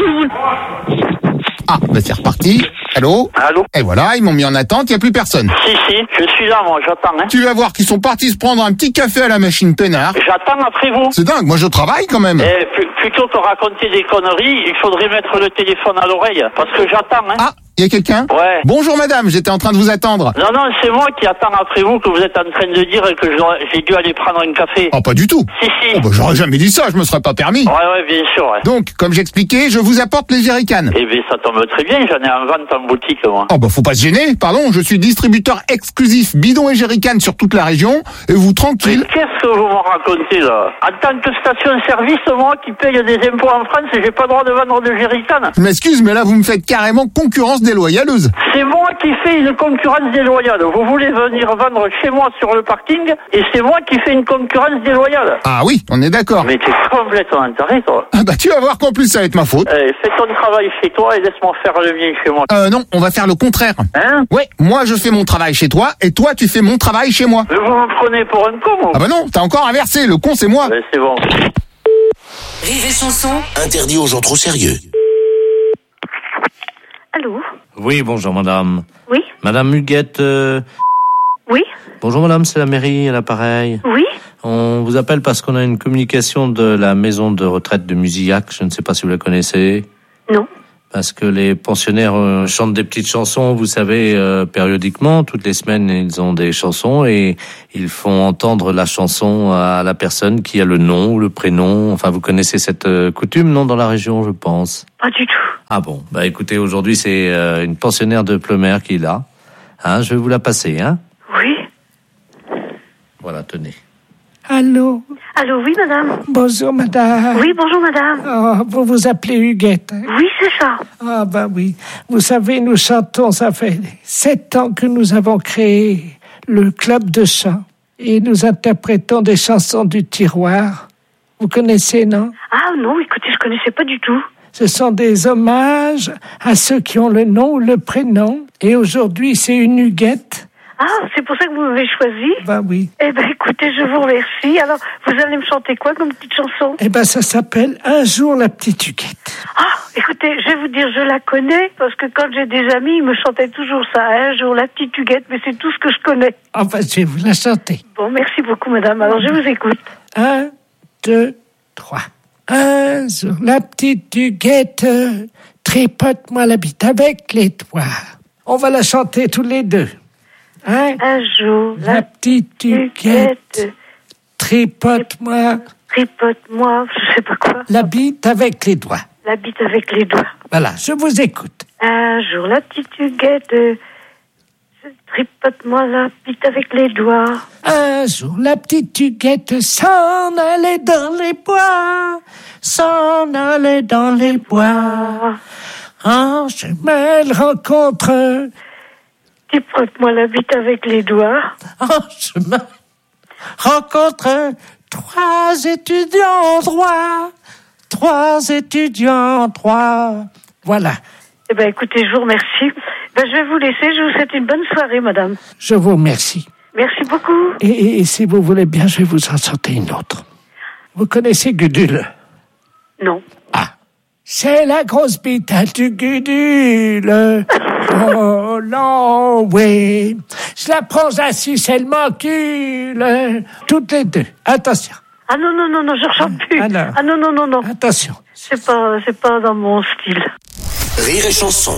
Ah, bah c'est reparti. Allô? Allô? Et voilà, ils m'ont mis en attente, il n'y a plus personne. Si, je suis là, moi, j'attends, hein. Tu vas voir qu'ils sont partis se prendre un petit café à la machine peinard. J'attends après vous. C'est dingue, moi je travaille quand même. Plutôt que raconter des conneries, il faudrait mettre le téléphone à l'oreille, parce que j'attends, hein. Ah, il y a quelqu'un? Ouais. Bonjour madame, j'étais en train de vous attendre. Non, c'est moi qui attends après vous, que vous êtes en train de dire que j'ai dû aller prendre un café. Oh, pas du tout. Si. Oh, bah j'aurais jamais dit ça, je me serais pas permis. Ouais, bien sûr, ouais. Donc, comme j'expliquais, je vous apporte les jerrycans. Eh bien, ça tombe très bien, j'en ai en vente en boutique, moi. Oh, bah faut pas se gêner, pardon, je suis distributeur exclusif bidon et jerrycan sur toute la région, et vous tranquille. Mais qu'est-ce que vous me racontez, là? En tant que station-service, moi qui paye des impôts en France, j'ai pas le droit de vendre de jerrycan. Je m'excuse, mais là vous me faites carrément concurrence déloyaleuse. C'est moi qui fais une concurrence déloyale. Vous voulez venir vendre chez moi sur le parking, et c'est moi qui fais une concurrence déloyale. Ah oui, on est d'accord. Mais t'es complètement taré, toi. Ah bah tu vas voir qu'en plus ça va être ma faute. Fais ton travail chez toi et laisse-moi faire le mien chez moi. Non, on va faire le contraire. Hein? Ouais, moi je fais mon travail chez toi, et toi tu fais mon travail chez moi. Mais vous me prenez pour un con, moi. Ah bah non, t'as encore inversé, le con c'est moi. C'est bon. Rire et chanson. Interdit aux gens trop sérieux. Allô? Oui, bonjour madame. Oui. Madame Huguette. Oui. Bonjour madame, c'est la mairie à l'appareil. Oui. On vous appelle parce qu'on a une communication de la maison de retraite de Musillac. Je ne sais pas si vous la connaissez. Non. Parce que les pensionnaires chantent des petites chansons, vous savez, périodiquement. Toutes les semaines, ils ont des chansons et ils font entendre la chanson à la personne qui a le nom ou le prénom. Enfin, vous connaissez cette coutume, non, dans la région, je pense? Pas du tout. Ah bon, bah écoutez, aujourd'hui, c'est une pensionnaire de Plemer qui est là. Hein, je vais vous la passer, hein? Oui. Voilà, tenez. Allô? Allô, oui, madame. Bonjour, madame. Oui, bonjour, madame. Oh, vous vous appelez Huguette, hein? Oui, c'est ça. Ah, ben oui. Vous savez, nous chantons, ça fait 7 ans que nous avons créé le club de chant. Et nous interprétons des chansons du tiroir. Vous connaissez, non? Ah non, écoutez, je connaissais pas du tout. Ce sont des hommages à ceux qui ont le nom ou le prénom. Et aujourd'hui, c'est une Huguette. Ah, c'est pour ça que vous m'avez choisi? Ben oui. Eh ben, écoutez, je vous remercie. Alors, vous allez me chanter quoi comme petite chanson? Eh ben, ça s'appelle Un jour la petite Huguette. Ah, écoutez, je vais vous dire, je la connais, parce que quand j'ai des amis, ils me chantaient toujours ça. Un jour la petite Huguette, mais c'est tout ce que je connais. Enfin, je vais vous la chanter. Bon, merci beaucoup, madame. Alors, je vous écoute. 1, 2, 3. Un jour la petite Huguette, tripote-moi la bite avec les doigts. On va la chanter tous les deux. Hein? Un jour, la petite Huguette, tripote-moi, je sais pas quoi. La bite avec les doigts. La bite avec les doigts. Voilà, je vous écoute. Un jour, la petite Huguette, tripote-moi la bite avec les doigts. Un jour, la petite Huguette s'en allait dans les bois, s'en allait dans les bois. En chemin, elle rencontre... Tripote-moi la bite avec les doigts. En chemin, rencontre 3 étudiants en droit. 3 étudiants en droit. Voilà. Eh ben, écoutez, je vous remercie. Ben, je vais vous laisser. Je vous souhaite une bonne soirée, madame. Je vous remercie. Merci beaucoup. Et si vous voulez bien, je vais vous en chanter une autre. Vous connaissez Gudule? Non. Ah. C'est la grosse bite du Gudule. Oh non, oui. Je la prends assise, elle m'encule. Toutes les deux. Attention. Ah non, je ne chante plus. Alors. Ah non. Attention. C'est pas dans mon style. Rire et chanson.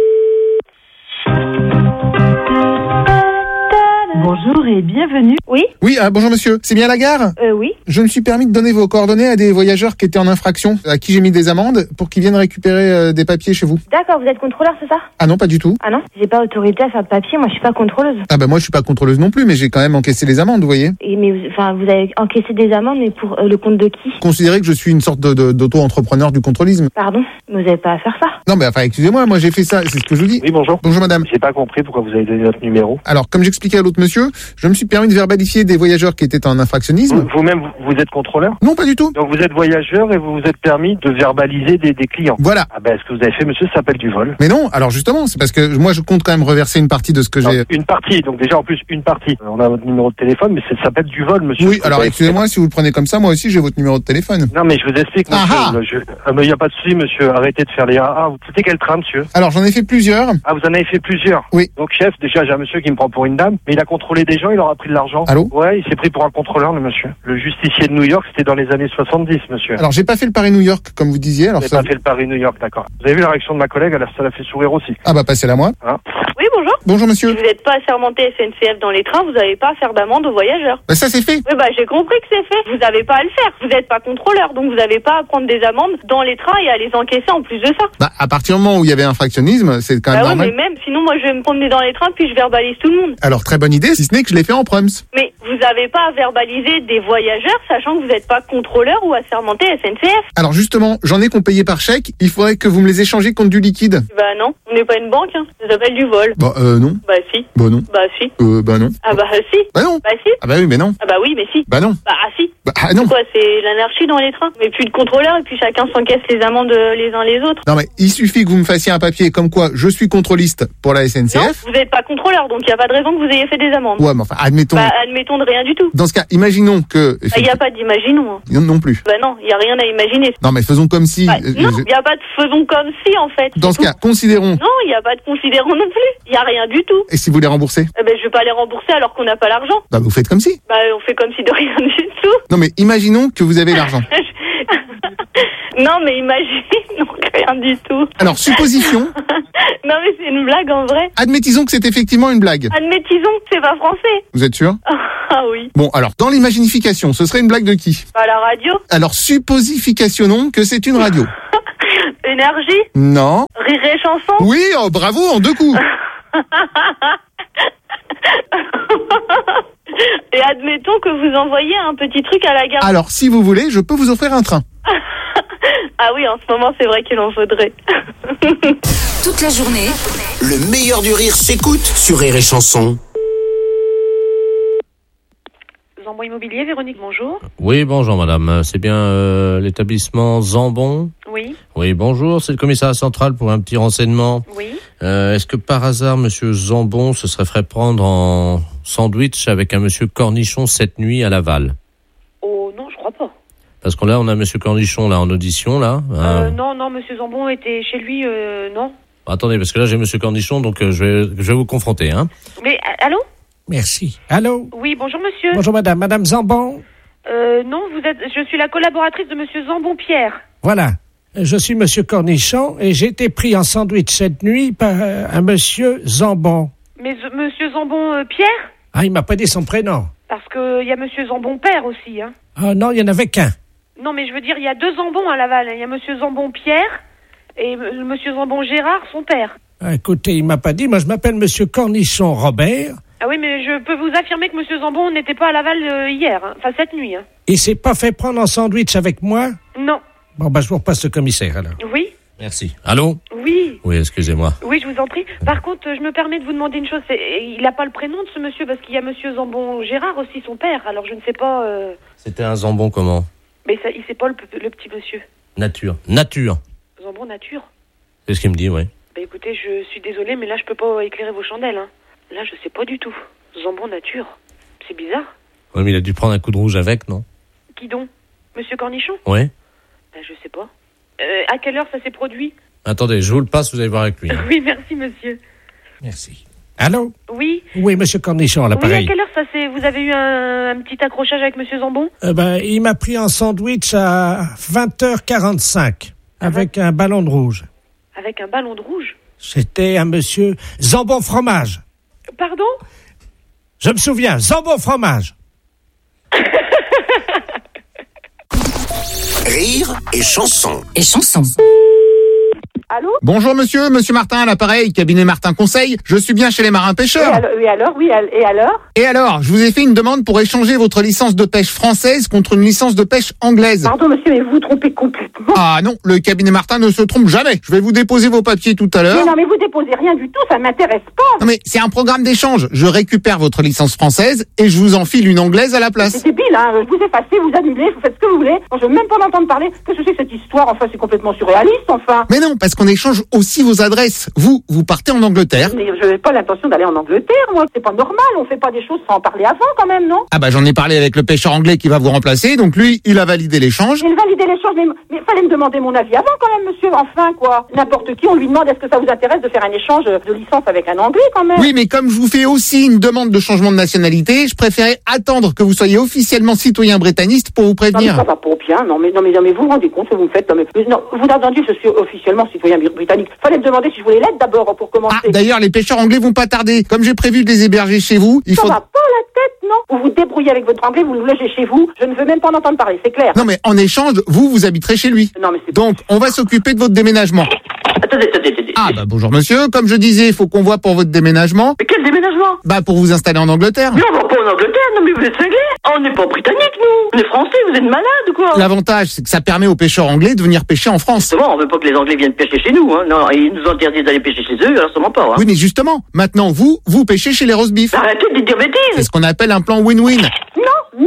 Bonjour et bienvenue. Oui? Oui, bonjour monsieur. C'est bien la gare? Oui. Je me suis permis de donner vos coordonnées à des voyageurs qui étaient en infraction, à qui j'ai mis des amendes, pour qu'ils viennent récupérer des papiers chez vous. D'accord, vous êtes contrôleur, c'est ça? Ah non, pas du tout. Ah non? J'ai pas autorité à faire de papier, moi je suis pas contrôleuse. Ah bah moi je suis pas contrôleuse non plus, mais j'ai quand même encaissé les amendes, vous voyez. Mais vous avez encaissé des amendes, mais pour le compte de qui? Considérez que je suis une sorte d'auto-entrepreneur du contrôlisme. Pardon? Mais vous avez pas à faire ça. Non mais enfin excusez-moi, moi j'ai fait ça, c'est ce que je vous dis. Oui, bonjour. Bonjour madame. J'ai pas compris pourquoi vous avez donné notre numéro. Alors comme j'expliquais à l'autre monsieur, je me suis permis de verbalifier des voyageurs qui étaient en infractionnisme. Vous-même, vous êtes contrôleur? Non, pas du tout. Donc vous êtes voyageur et vous vous êtes permis de verbaliser des clients. Voilà. Ah ben, ce que vous avez fait, monsieur, ça s'appelle du vol. Mais non, alors justement, c'est parce que moi je compte quand même reverser une partie de ce que j'ai... Une partie, donc déjà en plus une partie. On a votre numéro de téléphone, mais ça s'appelle du vol, monsieur. Oui, alors excusez-moi, si vous le prenez comme ça, moi aussi j'ai votre numéro de téléphone. Non, mais je vous explique, monsieur. Mais il n'y a pas de souci, monsieur. Arrêtez de faire les AA. Vous foutez quel train, monsieur? Alors j'en ai fait plusieurs. Ah, vous en avez fait plusieurs? Oui. Donc chef, déjà j'ai un monsieur qui me prend pour une dame, mais il a contrôlé des gens, il leur a pris de l'argent. Allô? Ouais, il s'est pris pour un contrôleur, le monsieur. Le justicier de New York, c'était dans les années 70, monsieur. Alors j'ai pas fait le Paris-New York, comme vous disiez. Alors vous n'avez pas fait le Paris-New York, d'accord. Vous avez vu la réaction de ma collègue, ça l'a fait sourire aussi. Ah bah passez-la moi. Hein? Oui, bonjour. Bonjour monsieur. Si vous n'êtes pas assermenté SNCF dans les trains, vous n'avez pas à faire d'amende aux voyageurs. Bah ça c'est fait. Oui, j'ai compris que c'est fait. Vous n'avez pas à le faire. Vous n'êtes pas contrôleur, donc vous n'avez pas à prendre des amendes dans les trains et à les encaisser en plus de ça. Bah à partir du moment où il y avait infractionnisme, c'est quand même normal. Oui, mais même, sinon moi je vais me promener dans les trains puis je verbalise tout le monde. Alors très bonne idée, si ce n'est que je l'ai fait en proms. Mais vous n'avez pas à verbaliser des voyageurs, sachant que vous n'êtes pas contrôleur ou assermenté SNCF. Alors justement, j'en ai qu'on payait par chèque, il faudrait que vous me les échangez contre du liquide. Bah non, on n'est pas une banque, hein. Ça s'appelle du vol. Bah non. Bah si. Bah non. Bah si. Bah non. Ah bah si. Bah non. Bah si. Ah bah oui, mais non. Ah bah oui, mais si. Bah non. Bah si. Bah non. Quoi, c'est l'anarchie dans les trains. Mais plus de contrôleurs et puis chacun s'encaisse les amendes les uns les autres. Non mais il suffit que vous me fassiez un papier comme quoi je suis contrôliste pour la SNCF. Non, vous n'êtes pas contrôleur, donc il n'y a pas de raison que vous ayez fait des amendes. Ouais, mais enfin, admettons. Bah admettons de rien du tout. Dans ce cas, imaginons que... Il n'y a pas d'imaginons. Hein. Non plus. Bah non, il n'y a rien à imaginer. Non, mais faisons comme si... non, il n'y a pas de faisons comme si, en fait. Dans ce cas, considérons... Non, il n'y a pas de considérons non plus. Il n'y a rien du tout. Et si vous les remboursez? Je vais pas les rembourser alors qu'on n'a pas l'argent. Bah, vous faites comme si. Bah, on fait comme si de rien du tout. Non, mais imaginons que vous avez l'argent. Non, mais imagine, non, rien du tout. Alors, supposition... Non, mais c'est une blague en vrai. Admettisons que c'est effectivement une blague. Admettisons que c'est pas français. Vous êtes sûr? Ah oui. Bon, alors, dans l'imaginification, ce serait une blague de qui? À la radio. Alors, supposificationnons que c'est une radio. Énergie. Non. Rire et chanson. Oui, oh, bravo, en 2 coups. Et admettons que vous envoyez un petit truc à la gare. Alors, si vous voulez, je peux vous offrir un train. Ah oui, en ce moment, c'est vrai qu'il en faudrait. Toute la journée, le meilleur du rire s'écoute sur Rire et Chanson. Zambon Immobilier, Véronique, bonjour. Oui, bonjour madame. C'est bien l'établissement Zambon? Oui. Oui, bonjour. C'est le commissariat central pour un petit renseignement. Oui. Est-ce que par hasard, monsieur Zambon se serait fait prendre en sandwich avec un monsieur Cornichon cette nuit à Laval? Oh non, je crois pas. Parce qu'on là, on a monsieur Cornichon là en audition là. Non, monsieur Zambon était chez lui, non. Attendez, parce que là j'ai monsieur Cornichon, donc je vais vous confronter, hein. Mais allô? Merci. Allô? Oui, bonjour monsieur. Bonjour madame. Madame Zambon? Non, je suis la collaboratrice de monsieur Zambon Pierre. Voilà. Je suis monsieur Cornichon et j'ai été pris en sandwich cette nuit par un monsieur Zambon. Mais monsieur Zambon Pierre? Ah, il m'a pas dit son prénom. Parce que y a monsieur Zambon Père aussi, hein. Ah non, il y en avait qu'un. Non, mais je veux dire, il y a 2 Zambons à Laval. Il y a monsieur Zambon Pierre et monsieur Zambon Gérard, son père. Ah, écoutez, il m'a pas dit. Moi, je m'appelle monsieur Cornichon Robert. Ah oui, mais je peux vous affirmer que monsieur Zambon n'était pas à Laval hier, hein. Enfin cette nuit. Hein. Il s'est pas fait prendre en sandwich avec moi? Non. Bon, je vous repasse le commissaire, alors. Oui. Merci. Allô? Oui. Oui, excusez-moi. Oui, je vous en prie. Par contre, je me permets de vous demander une chose. Il n'a pas le prénom de ce monsieur, parce qu'il y a monsieur Zambon Gérard aussi, son père. Alors je ne sais pas... C'était un Zambon comment? Mais ça, il sait pas le petit monsieur. Nature. Zambon Nature. C'est ce qu'il me dit, oui. Bah écoutez, je suis désolée, mais là, je peux pas éclairer vos chandelles, hein. Là, je sais pas du tout. Zambon Nature. C'est bizarre. Oui, mais il a dû prendre un coup de rouge avec, non? Qui donc? Monsieur Cornichon? Oui. Bah, je sais pas. À quelle heure ça s'est produit? Attendez, je vous le passe, vous allez voir avec lui. Hein. Oui, merci, monsieur. Merci. Allô? Oui. Oui, monsieur Cornichon, à l'appareil. Oui, à quelle heure ça s'est... Vous avez eu un petit accrochage avec monsieur Zambon? Il m'a pris en sandwich à 20h45 avec un ballon de rouge. Avec un ballon de rouge? C'était un monsieur Zambon Fromage. Pardon? Je me souviens, Zambon Fromage. Rire et Chanson. Et Chanson. Allô? Bonjour monsieur Martin à l'appareil, cabinet Martin Conseil. Je suis bien chez les marins pêcheurs. Et alors? Et alors, je vous ai fait une demande pour échanger votre licence de pêche française contre une licence de pêche anglaise. Pardon monsieur, mais vous vous trompez complètement. Ah non, le cabinet Martin ne se trompe jamais. Je vais vous déposer vos papiers tout à l'heure. Mais vous déposez rien du tout, ça m'intéresse pas. Non mais c'est un programme d'échange. Je récupère votre licence française et je vous enfile une anglaise à la place. C'est débile, hein. Vous effacez, vous annulez, vous faites ce que vous voulez. Je veux même pas m'entendre parler. Qu'est-ce que c'est que cette histoire? Enfin, c'est complètement surréaliste, enfin. Mais non, parce qu'on échange aussi vos adresses. Vous partez en Angleterre. Mais je n'ai pas l'intention d'aller en Angleterre, moi. C'est pas normal, on fait pas des choses sans en parler avant, quand même, non? Ah bah j'en ai parlé avec le pêcheur anglais qui va vous remplacer, donc lui, il a validé l'échange. Il validé l'échange, mais fallait me demander mon avis avant, quand même, monsieur. Enfin, quoi. N'importe qui, on lui demande est-ce que ça vous intéresse de faire un échange de licence avec un Anglais, quand même. Oui, mais comme je vous fais aussi une demande de changement de nationalité, je préférais attendre que vous soyez officiellement citoyen britannique pour vous prévenir. Non, mais ça va pas bien, non, mais vous vous rendez compte ce que vous me faites, non, vous attendiez que je suis officiellement citoyen britannique. Fallait me demander si je voulais l'être d'abord pour commencer. Ah, d'ailleurs, les pêcheurs anglais vont pas tarder. Comme j'ai prévu de les héberger chez vous, ça va pas la tête, non? Vous vous débrouillez avec votre anglais, vous le logez chez vous. Je ne veux même pas en entendre parler, c'est clair. Non, mais en échange, vous habiterez chez lui. Non, mais c'est... Donc, on va s'occuper de votre déménagement. Attendez. Ah, bah bonjour monsieur. Comme je disais, il faut qu'on voit pour votre déménagement. Mais quel déménagement? Bah pour vous installer en Angleterre. Mais on va pas en Angleterre, non mais vous êtes cinglés. On n'est pas britannique, nous. On est français, vous êtes malades ou quoi? L'avantage, c'est que ça permet aux pêcheurs anglais de venir pêcher en France. Justement, on veut pas que les Anglais viennent pêcher chez nous, hein. Non, ils nous interdisent d'aller pêcher chez eux, alors sûrement pas, hein. Oui, mais justement, maintenant, vous pêchez chez les roast beef. Arrêtez de dire bêtises. C'est ce qu'on appelle un plan win-win. Non.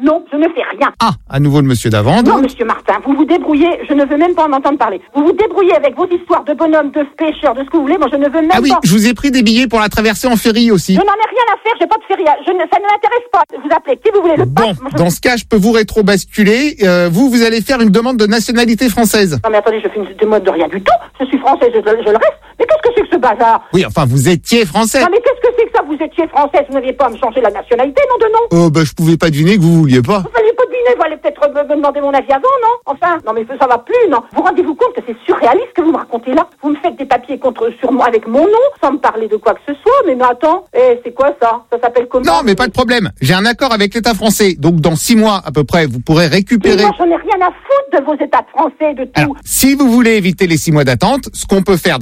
Non, je ne fais rien. Ah, à nouveau le monsieur d'avant. Non, monsieur Martin, vous vous débrouillez, je ne veux même pas en entendre parler. Vous vous débrouillez avec vos histoires de bonhommes, de pêcheurs, de ce que vous voulez, moi je ne veux même pas. Ah oui, je vous ai pris des billets pour la traversée en ferry aussi. Je n'en ai rien à faire, j'ai pas de ferry, ça ne m'intéresse pas. Vous appelez qui vous voulez, le pape. Bon, dans ce cas, je peux vous rétro-basculer. Vous allez faire une demande de nationalité française. Non mais attendez, je fais une demande de rien du tout. Je suis française, je le reste. Mais qu'est-ce que c'est que ce bazar? Oui, enfin, vous étiez français. Non mais qu'est-ce que c'est que ça? Vous étiez française, vous n'aviez pas à me changer la nationalité, non de non? Je pouvais pas deviner que vous vouliez pas. Vous fallait pas deviner, vous allez peut-être me demander mon avis avant, non? Enfin, non mais ça va plus, non? Vous rendez-vous compte que c'est surréaliste que vous me racontez là? Vous me faites des papiers sur moi avec mon nom, sans me parler de quoi que ce soit, mais attends, c'est quoi ça? Ça s'appelle comment? Non, mais pas de problème. J'ai un accord avec l'État français, donc dans 6 mois à peu près, vous pourrez récupérer... Mais moi, j'en ai rien à foutre de vos États français, de tout. Alors, si vous voulez éviter les 6 mois d'attente, ce qu'on peut faire